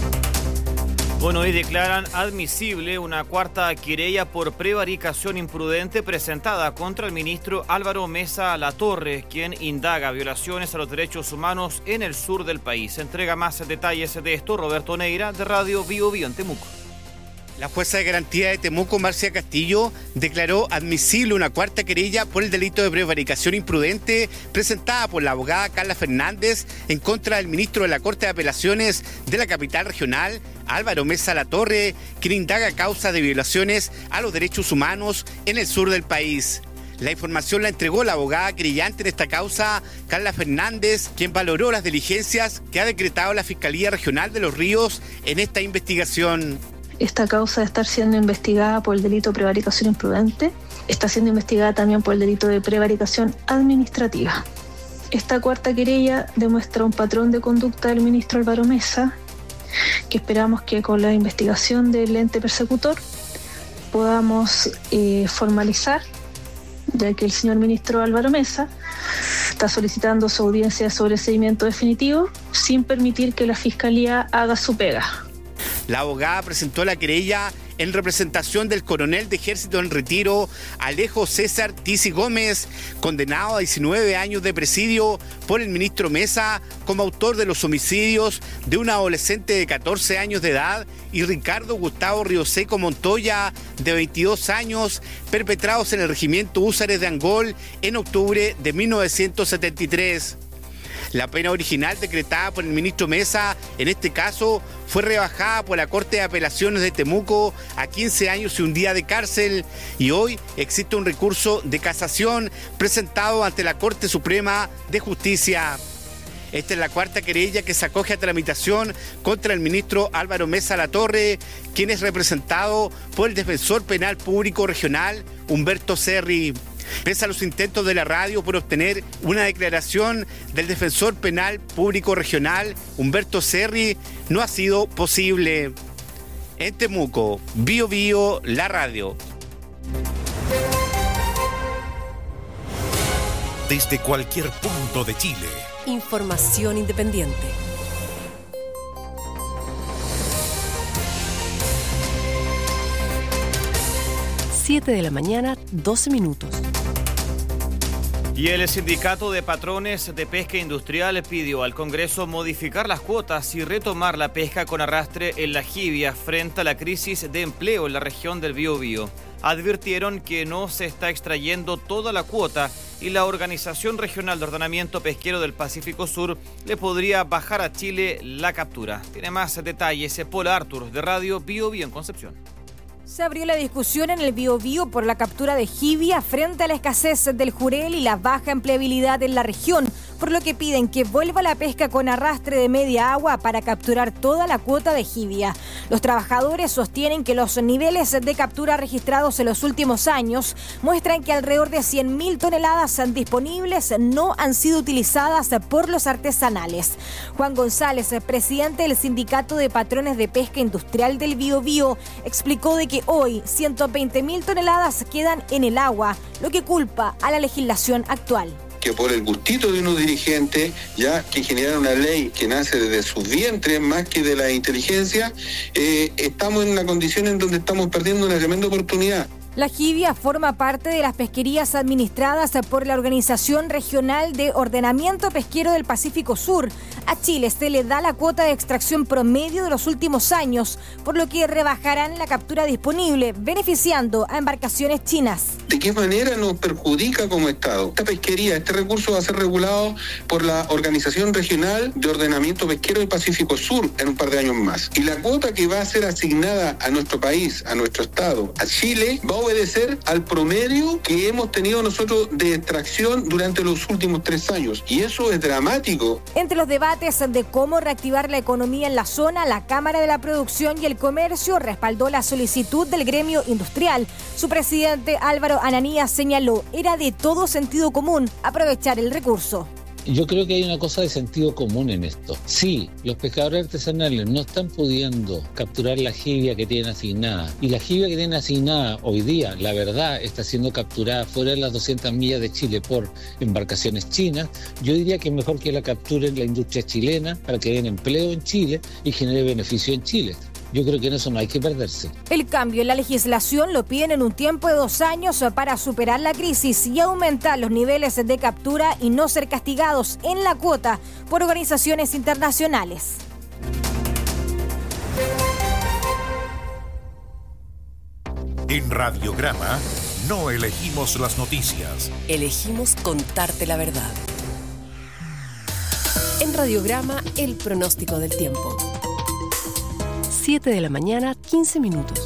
Speaker 6: Bueno, hoy declaran admisible una cuarta querella por prevaricación imprudente presentada contra el ministro Álvaro Mesa Latorre, quien indaga violaciones a los derechos humanos en el sur del país. Entrega más detalles de esto Roberto Neira, de Radio Bio Bio en Temuco.
Speaker 4: La jueza de garantía de Temuco, Marcia Castillo, declaró admisible una cuarta querella por el delito de prevaricación imprudente presentada por la abogada Carla Fernández en contra del ministro de la Corte de Apelaciones de la capital regional, Álvaro Mesa Latorre, quien indaga causas de violaciones a los derechos humanos en el sur del país. La información la entregó la abogada querellante en esta causa, Carla Fernández, quien valoró las diligencias que ha decretado la Fiscalía Regional de Los Ríos en esta investigación.
Speaker 7: Esta causa de estar siendo investigada por el delito de prevaricación imprudente está siendo investigada también por el delito de prevaricación administrativa. Esta cuarta querella demuestra un patrón de conducta del ministro Álvaro Mesa, que esperamos que con la investigación del ente persecutor podamos eh, formalizar, ya que el señor ministro Álvaro Mesa está solicitando su audiencia de sobreseimiento definitivo sin permitir que la Fiscalía haga su pega.
Speaker 4: La abogada presentó la querella en representación del coronel de ejército en retiro, Alejo César Tisi Gómez, condenado a diecinueve años de presidio por el ministro Mesa como autor de los homicidios de un adolescente de catorce años de edad y Ricardo Gustavo Rioseco Montoya, de veintidós años, perpetrados en el regimiento Húsares de Angol en octubre de mil novecientos setenta y tres. La pena original decretada por el ministro Mesa, en este caso, fue rebajada por la Corte de Apelaciones de Temuco a quince años y un día de cárcel, y hoy existe un recurso de casación presentado ante la Corte Suprema de Justicia. Esta es la cuarta querella que se acoge a tramitación contra el ministro Álvaro Mesa Latorre, quien es representado por el defensor penal público regional Humberto Cerri. Pese a los intentos de la radio por obtener una declaración del defensor penal público regional Humberto Cerri, no ha sido posible. En Temuco, Bio Bio, la radio.
Speaker 9: Desde cualquier punto de Chile.
Speaker 5: Información independiente. siete de la mañana, doce minutos.
Speaker 6: Y el Sindicato de Patrones de Pesca Industrial pidió al Congreso modificar las cuotas y retomar la pesca con arrastre en la jibia frente a la crisis de empleo en la región del Biobío. Advirtieron que no se está extrayendo toda la cuota y la Organización Regional de Ordenamiento Pesquero del Pacífico Sur le podría bajar a Chile la captura. Tiene más detalles Paula Artur de Radio Biobío en Concepción.
Speaker 13: Se abrió la discusión en el Biobío por la captura de jibia frente a la escasez del jurel y la baja empleabilidad en la región, por lo que piden que vuelva la pesca con arrastre de media agua para capturar toda la cuota de jibia. Los trabajadores sostienen que los niveles de captura registrados en los últimos años muestran que alrededor de cien mil toneladas disponibles no han sido utilizadas por los artesanales. Juan González, presidente del Sindicato de Patrones de Pesca Industrial del Biobío, explicó de que hoy ciento veinte mil toneladas quedan en el agua, lo que culpa a la legislación actual.
Speaker 14: Que por el gustito de unos dirigentes, ya que generan una ley que nace desde sus vientres más que de la inteligencia, eh, estamos en una condición en donde estamos perdiendo una tremenda oportunidad.
Speaker 13: La jibia forma parte de las pesquerías administradas por la Organización Regional de Ordenamiento Pesquero del Pacífico Sur. A Chile se le da la cuota de extracción promedio de los últimos años, por lo que rebajarán la captura disponible, beneficiando a embarcaciones chinas.
Speaker 14: ¿De qué manera nos perjudica como Estado? Esta pesquería, este recurso va a ser regulado por la Organización Regional de Ordenamiento Pesquero del Pacífico Sur en un par de años más. Y la cuota que va a ser asignada a nuestro país, a nuestro Estado, a Chile, va a obedecer al promedio que hemos tenido nosotros de extracción durante los últimos tres años. Y eso es dramático.
Speaker 13: Entre los debates de cómo reactivar la economía en la zona, la Cámara de la Producción y el Comercio respaldó la solicitud del gremio industrial. Su presidente Álvaro Ananías señaló, era de todo sentido común aprovechar el recurso.
Speaker 15: Yo creo que hay una cosa de sentido común en esto. Sí, los pescadores artesanales no están pudiendo capturar la jibia que tienen asignada. Y la jibia que tienen asignada hoy día, la verdad, está siendo capturada fuera de las doscientas millas de Chile por embarcaciones chinas. Yo diría que es mejor que la capturen la industria chilena para que den empleo en Chile y genere beneficio en Chile. Yo creo que en eso no hay que perderse.
Speaker 13: El cambio en la legislación lo piden en un tiempo de dos años para superar la crisis y aumentar los niveles de captura y no ser castigados en la cuota por organizaciones internacionales.
Speaker 9: En Radiograma no elegimos las noticias.
Speaker 5: Elegimos contarte la verdad. En Radiograma, el pronóstico del tiempo. siete de la mañana, quince minutos.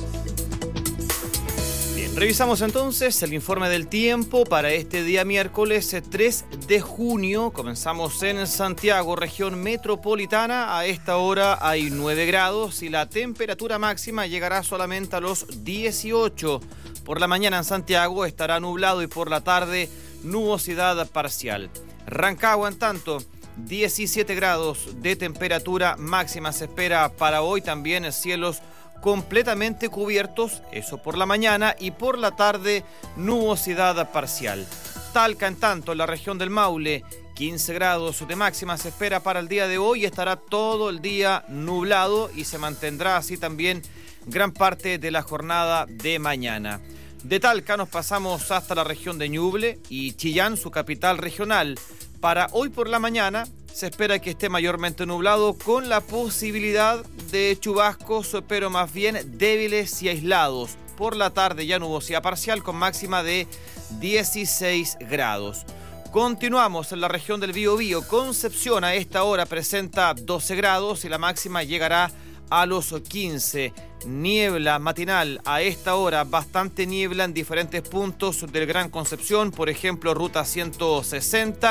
Speaker 6: Bien, revisamos entonces el informe del tiempo para este día miércoles tres de junio. Comenzamos en Santiago, región metropolitana. A esta hora hay nueve grados y la temperatura máxima llegará solamente a los dieciocho. Por la mañana en Santiago estará nublado y por la tarde nubosidad parcial. Rancagua, en tanto, diecisiete grados de temperatura máxima se espera para hoy, también cielos completamente cubiertos, eso por la mañana, y por la tarde nubosidad parcial. Talca, en tanto, en la región del Maule, quince grados de máxima se espera para el día de hoy, estará todo el día nublado y se mantendrá así también gran parte de la jornada de mañana. De Talca nos pasamos hasta la región de Ñuble y Chillán, su capital regional. Para hoy por la mañana se espera que esté mayormente nublado con la posibilidad de chubascos, pero más bien débiles y aislados. Por la tarde ya nubosidad parcial con máxima de dieciséis grados. Continuamos en la región del Biobío. Concepción a esta hora presenta doce grados y la máxima llegará a los quince. Niebla matinal a esta hora, bastante niebla en diferentes puntos del Gran Concepción, por ejemplo, ruta ciento sesenta,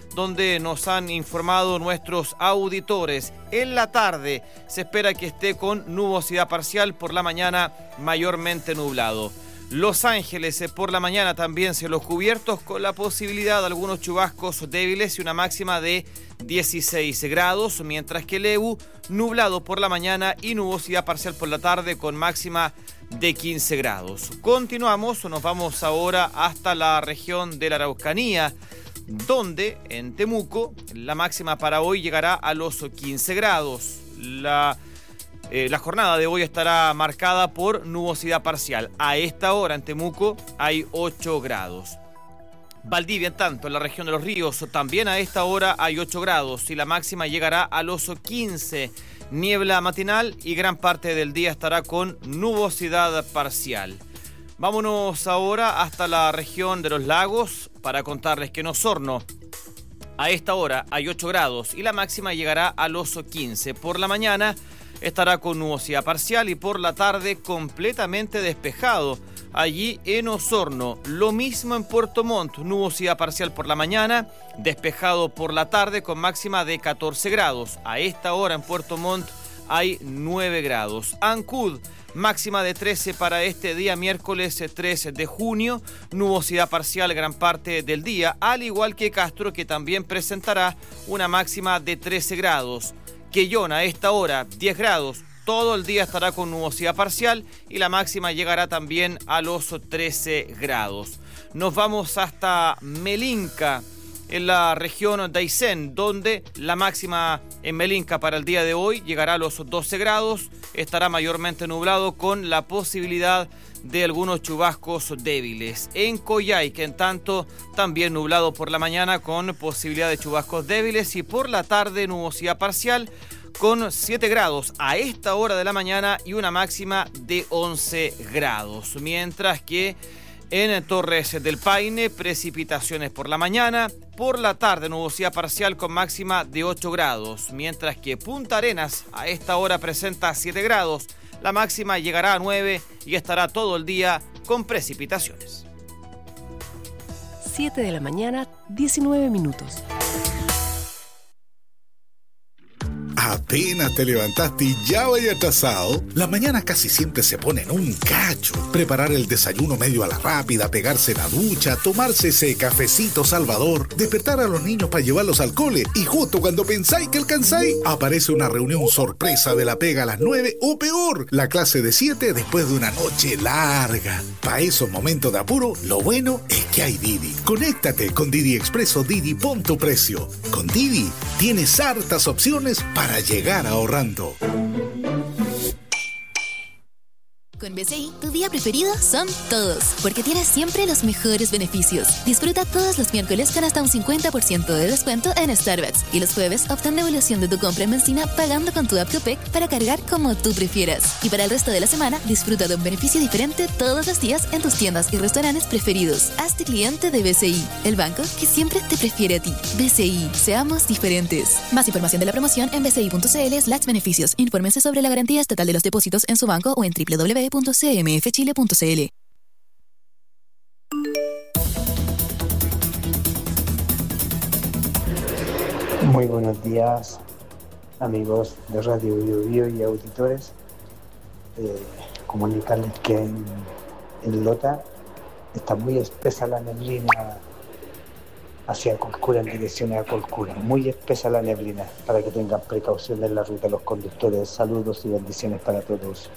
Speaker 6: donde nos han informado nuestros auditores. En la tarde se espera que esté con nubosidad parcial, por la mañana mayormente nublado. Los Ángeles, por la mañana también cielos cubiertos con la posibilidad de algunos chubascos débiles y una máxima de dieciséis grados, mientras que Lebu, nublado por la mañana y nubosidad parcial por la tarde con máxima de quince grados. Continuamos, nos vamos ahora hasta la región de la Araucanía, donde en Temuco la máxima para hoy llegará a los quince grados. La Eh, la jornada de hoy estará marcada por nubosidad parcial. A esta hora en Temuco hay ocho grados. Valdivia, en tanto, en la región de los ríos, también a esta hora hay ocho grados y la máxima llegará a los quince. Niebla matinal y gran parte del día estará con nubosidad parcial. Vámonos ahora hasta la región de los lagos para contarles que en Osorno a esta hora hay ocho grados y la máxima llegará a los quince. Por la mañana estará con nubosidad parcial y por la tarde completamente despejado. Allí en Osorno, lo mismo en Puerto Montt, nubosidad parcial por la mañana, despejado por la tarde con máxima de catorce grados. A esta hora en Puerto Montt hay nueve grados. Ancud, máxima de trece para este día miércoles tres de junio, nubosidad parcial gran parte del día, al igual que Castro, que también presentará una máxima de trece grados. Quellón a esta hora diez grados, todo el día estará con nubosidad parcial y la máxima llegará también a los trece grados. Nos vamos hasta Melinca, en la región de Aysén, donde la máxima en Melinca para el día de hoy llegará a los doce grados, estará mayormente nublado con la posibilidad de algunos chubascos débiles. En Coyhaique, en tanto, también nublado por la mañana con posibilidad de chubascos débiles y por la tarde nubosidad parcial con siete grados a esta hora de la mañana y una máxima de once grados. Mientras que en Torres del Paine, precipitaciones por la mañana, por la tarde nubosidad parcial con máxima de ocho grados. Mientras que Punta Arenas a esta hora presenta siete grados. La máxima llegará a nueve y estará todo el día con precipitaciones.
Speaker 5: siete de la mañana, diecinueve minutos.
Speaker 12: Apenas te levantaste y ya vaya atrasado. Las mañanas casi siempre se ponen un cacho. Preparar el desayuno medio a la rápida, pegarse la ducha, tomarse ese cafecito salvador, despertar a los niños para llevarlos al cole y justo cuando pensáis que alcanzáis, aparece una reunión sorpresa de la pega a las nueve o peor, la clase de siete después de una noche larga. Para esos momentos de apuro, lo bueno es que hay Didi. Conéctate con Didi Expreso Didi, pon tu precio. Con Didi tienes hartas opciones para llegar ahorrando.
Speaker 8: Con B C I, tu día preferido son todos, porque tienes siempre los mejores beneficios. Disfruta todos los miércoles con hasta un cincuenta por ciento de descuento en Starbucks. Y los jueves, obtén devolución de tu compra en benzina pagando con tu app Copec para cargar como tú prefieras. Y para el resto de la semana, disfruta de un beneficio diferente todos los días en tus tiendas y restaurantes preferidos. Hazte cliente de B C I, el banco que siempre te prefiere a ti. B C I, seamos diferentes. Más información de la promoción en bci.cl slash beneficios. Infórmense sobre la garantía estatal de los depósitos en su banco o en doble u doble u doble u punto c m f chile punto c l.
Speaker 16: Muy buenos días, amigos de Radio Bio Bio y auditores. Eh, comunicarles que en, en Lota está muy espesa la neblina hacia Colcura, en dirección a Colcura. Muy espesa la neblina, para que tengan precaución en la ruta los conductores. Saludos y bendiciones para todos.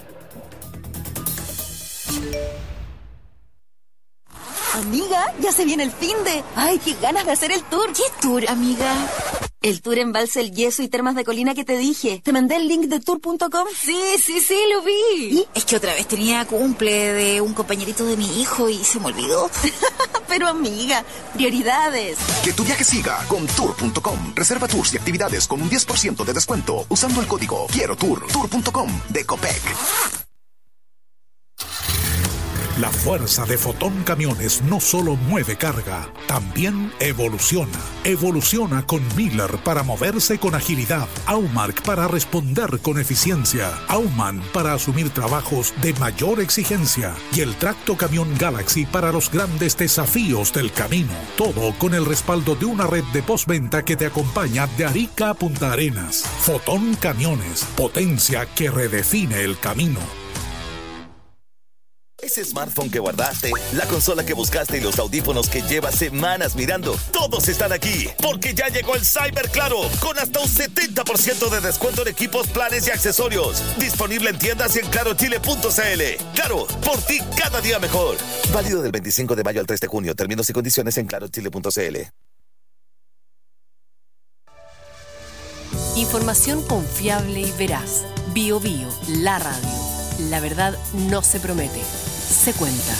Speaker 18: Amiga, ya se viene el finde. Ay, qué ganas de hacer el tour.
Speaker 8: ¿Qué tour, amiga?
Speaker 18: El tour en Embalse El Yeso y Termas de Colina que te dije. ¿Te mandé el link de tour punto com?
Speaker 8: Sí, sí, sí, lo vi. ¿Y? Es que otra vez tenía cumple de un compañerito de mi hijo y se me olvidó.
Speaker 18: Pero amiga, prioridades.
Speaker 19: Que tu viaje siga con tour punto com. Reserva tours y actividades con un diez por ciento de descuento usando el código Quiero Tour. tour punto com de Copec.
Speaker 12: La fuerza de Fotón Camiones no solo mueve carga, también evoluciona. Evoluciona con Miller para moverse con agilidad, Aumark para responder con eficiencia, Auman para asumir trabajos de mayor exigencia y el Tracto Camión Galaxy para los grandes desafíos del camino. Todo con el respaldo de una red de postventa que te acompaña de Arica a Punta Arenas. Fotón Camiones, potencia que redefine el camino.
Speaker 20: Ese smartphone que guardaste, la consola que buscaste y los audífonos que llevas semanas mirando, todos están aquí, porque ya llegó el Cyber Claro, con hasta un setenta por ciento de descuento en equipos, planes y accesorios. Disponible en tiendas y en claro chile punto c l. Claro, por ti cada día mejor. Válido del veinticinco de mayo al tres de junio. Términos y condiciones en claro chile punto c l.
Speaker 5: Información confiable y veraz. Bio Bio, la radio. La verdad no se promete, se cuenta.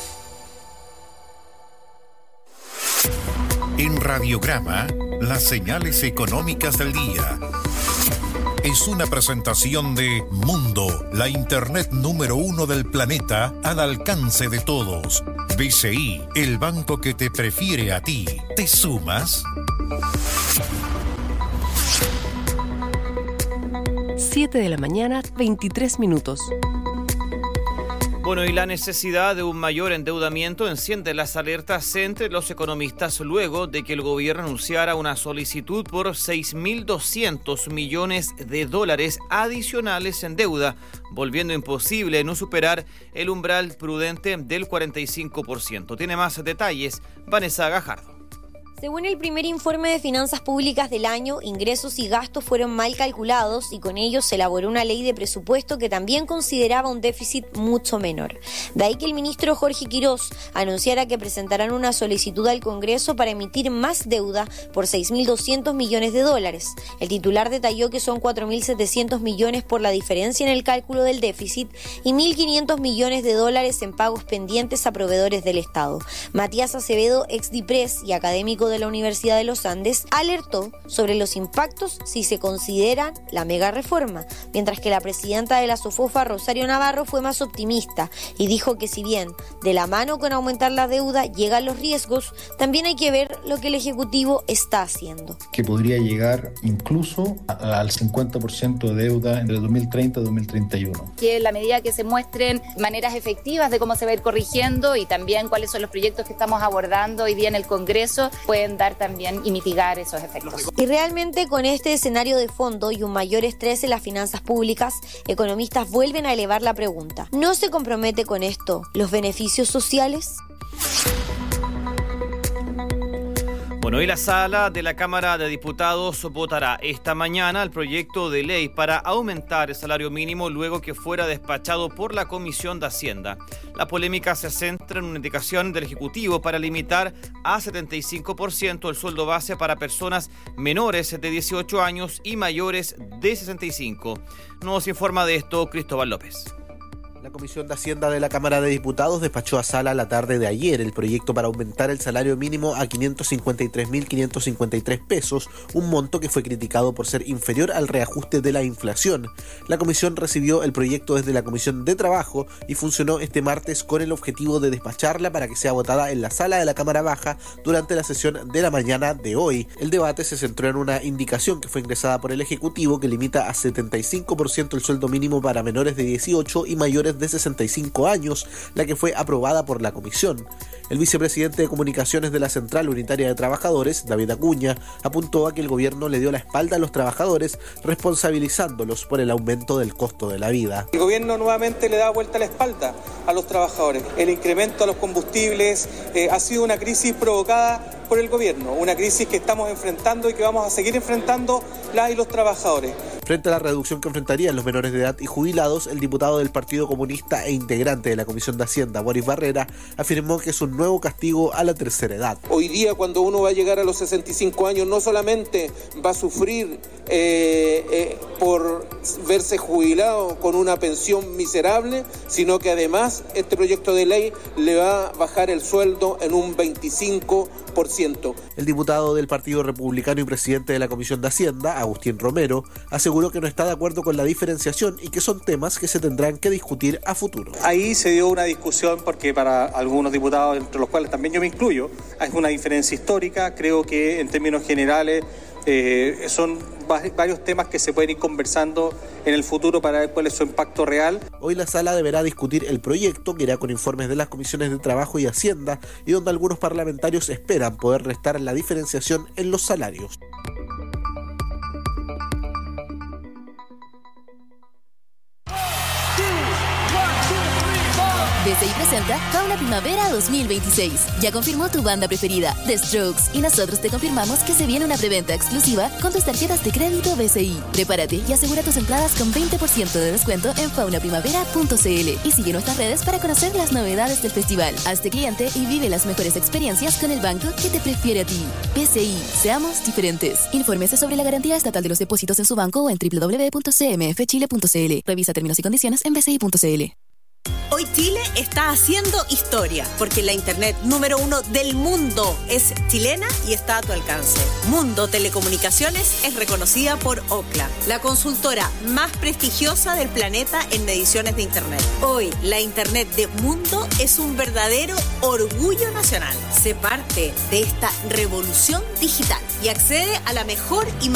Speaker 9: En Radiograma, las señales económicas del día. Es una presentación de Mundo, la internet número uno del planeta al alcance de todos. B C I, el banco que te prefiere a ti. ¿Te sumas?
Speaker 5: siete de la mañana, veintitrés minutos.
Speaker 6: Bueno, y la necesidad de un mayor endeudamiento enciende las alertas entre los economistas luego de que el gobierno anunciara una solicitud por seis mil doscientos millones de dólares adicionales en deuda, volviendo imposible no superar el umbral prudente del cuarenta y cinco por ciento. Tiene más detalles Vanessa Gajardo.
Speaker 21: Según el primer informe de finanzas públicas del año, ingresos y gastos fueron mal calculados y con ello se elaboró una ley de presupuesto que también consideraba un déficit mucho menor. De ahí que el ministro Jorge Quirós anunciara que presentarán una solicitud al Congreso para emitir más deuda por seis mil doscientos millones de dólares. El titular detalló que son cuatro mil setecientos millones por la diferencia en el cálculo del déficit y mil quinientos millones de dólares en pagos pendientes a proveedores del Estado. Matías Acevedo, ex DIPRES y académico de la Universidad de los Andes, alertó sobre los impactos si se considera la mega reforma, mientras que la presidenta de la SOFOFA, Rosario Navarro, fue más optimista y dijo que si bien de la mano con aumentar la deuda llegan los riesgos, también hay que ver lo que el Ejecutivo está haciendo.
Speaker 22: Que podría llegar incluso a, al cincuenta por ciento de deuda entre dos mil treinta y dos mil treinta y uno.
Speaker 23: Que en la medida que se muestren maneras efectivas de cómo se va a ir corrigiendo y también cuáles son los proyectos que estamos abordando hoy día en el Congreso, pueden dar también y mitigar esos efectos.
Speaker 21: Y realmente con este escenario de fondo y un mayor estrés en las finanzas públicas, economistas vuelven a elevar la pregunta. ¿No se compromete con esto los beneficios sociales?
Speaker 6: Bueno, y la sala de la Cámara de Diputados votará esta mañana el proyecto de ley para aumentar el salario mínimo luego que fuera despachado por la Comisión de Hacienda. La polémica se centra en una indicación del Ejecutivo para limitar a setenta y cinco por ciento el sueldo base para personas menores de dieciocho años y mayores de sesenta y cinco. Nos informa de esto Cristóbal López.
Speaker 24: La Comisión de Hacienda de la Cámara de Diputados despachó a sala la tarde de ayer el proyecto para aumentar el salario mínimo a quinientos cincuenta y tres mil quinientos cincuenta y tres pesos, un monto que fue criticado por ser inferior al reajuste de la inflación. La comisión recibió el proyecto desde la Comisión de Trabajo y funcionó este martes con el objetivo de despacharla para que sea votada en la sala de la Cámara Baja durante la sesión de la mañana de hoy. El debate se centró en una indicación que fue ingresada por el Ejecutivo que limita a setenta y cinco por ciento el sueldo mínimo para menores de dieciocho y mayores de sesenta y cinco años, la que fue aprobada por la comisión. El vicepresidente de Comunicaciones de la Central Unitaria de Trabajadores, David Acuña, apuntó a que el gobierno le dio la espalda a los trabajadores, responsabilizándolos por el aumento del costo de la vida.
Speaker 25: El gobierno nuevamente le da vuelta la espalda a los trabajadores. El incremento a los combustibles eh, ha sido una crisis provocada por el gobierno, una crisis que estamos enfrentando y que vamos a seguir enfrentando las y los trabajadores.
Speaker 24: Frente a la reducción que enfrentarían los menores de edad y jubilados, el diputado del Partido Comunista e integrante de la Comisión de Hacienda, Boris Barrera, afirmó que es un nuevo castigo a la tercera edad.
Speaker 25: Hoy día, cuando uno va a llegar a los sesenta y cinco años, no solamente va a sufrir eh, eh, por verse jubilado con una pensión miserable, sino que además este proyecto de ley le va a bajar el sueldo en un veinticinco por ciento.
Speaker 24: El diputado del Partido Republicano y presidente de la Comisión de Hacienda, Agustín Romero, aseguró que no está de acuerdo con la diferenciación y que son temas que se tendrán que discutir a futuro.
Speaker 25: Ahí se dio una discusión porque para algunos diputados, entre los cuales también yo me incluyo, hay una diferencia histórica. Creo que en términos generales eh, son varios temas que se pueden ir conversando en el futuro para ver cuál es su impacto real.
Speaker 24: Hoy la sala deberá discutir el proyecto, que irá con informes de las comisiones de Trabajo y Hacienda, y donde algunos parlamentarios esperan poder restar la diferenciación en los salarios.
Speaker 8: B C I presenta Fauna Primavera dos mil veintiséis. Ya confirmó tu banda preferida, The Strokes, y nosotros te confirmamos que se viene una preventa exclusiva con tus tarjetas de crédito B C I. Prepárate y asegura tus entradas con veinte por ciento de descuento en fauna primavera punto c l y sigue nuestras redes para conocer las novedades del festival. Hazte cliente y vive las mejores experiencias con el banco que te prefiere a ti. B C I, seamos diferentes. Infórmese sobre la garantía estatal de los depósitos en su banco o en doble u doble u doble u punto c m f chile punto c l. Revisa términos y condiciones en b c i punto c l.
Speaker 2: Hoy Chile está haciendo historia, porque la internet número uno del mundo es chilena y está a tu alcance. Mundo Telecomunicaciones es reconocida por Ookla, la consultora más prestigiosa del planeta en mediciones de internet. Hoy, la internet de Mundo es un verdadero orgullo nacional. Sé parte de esta revolución digital y accede a la mejor y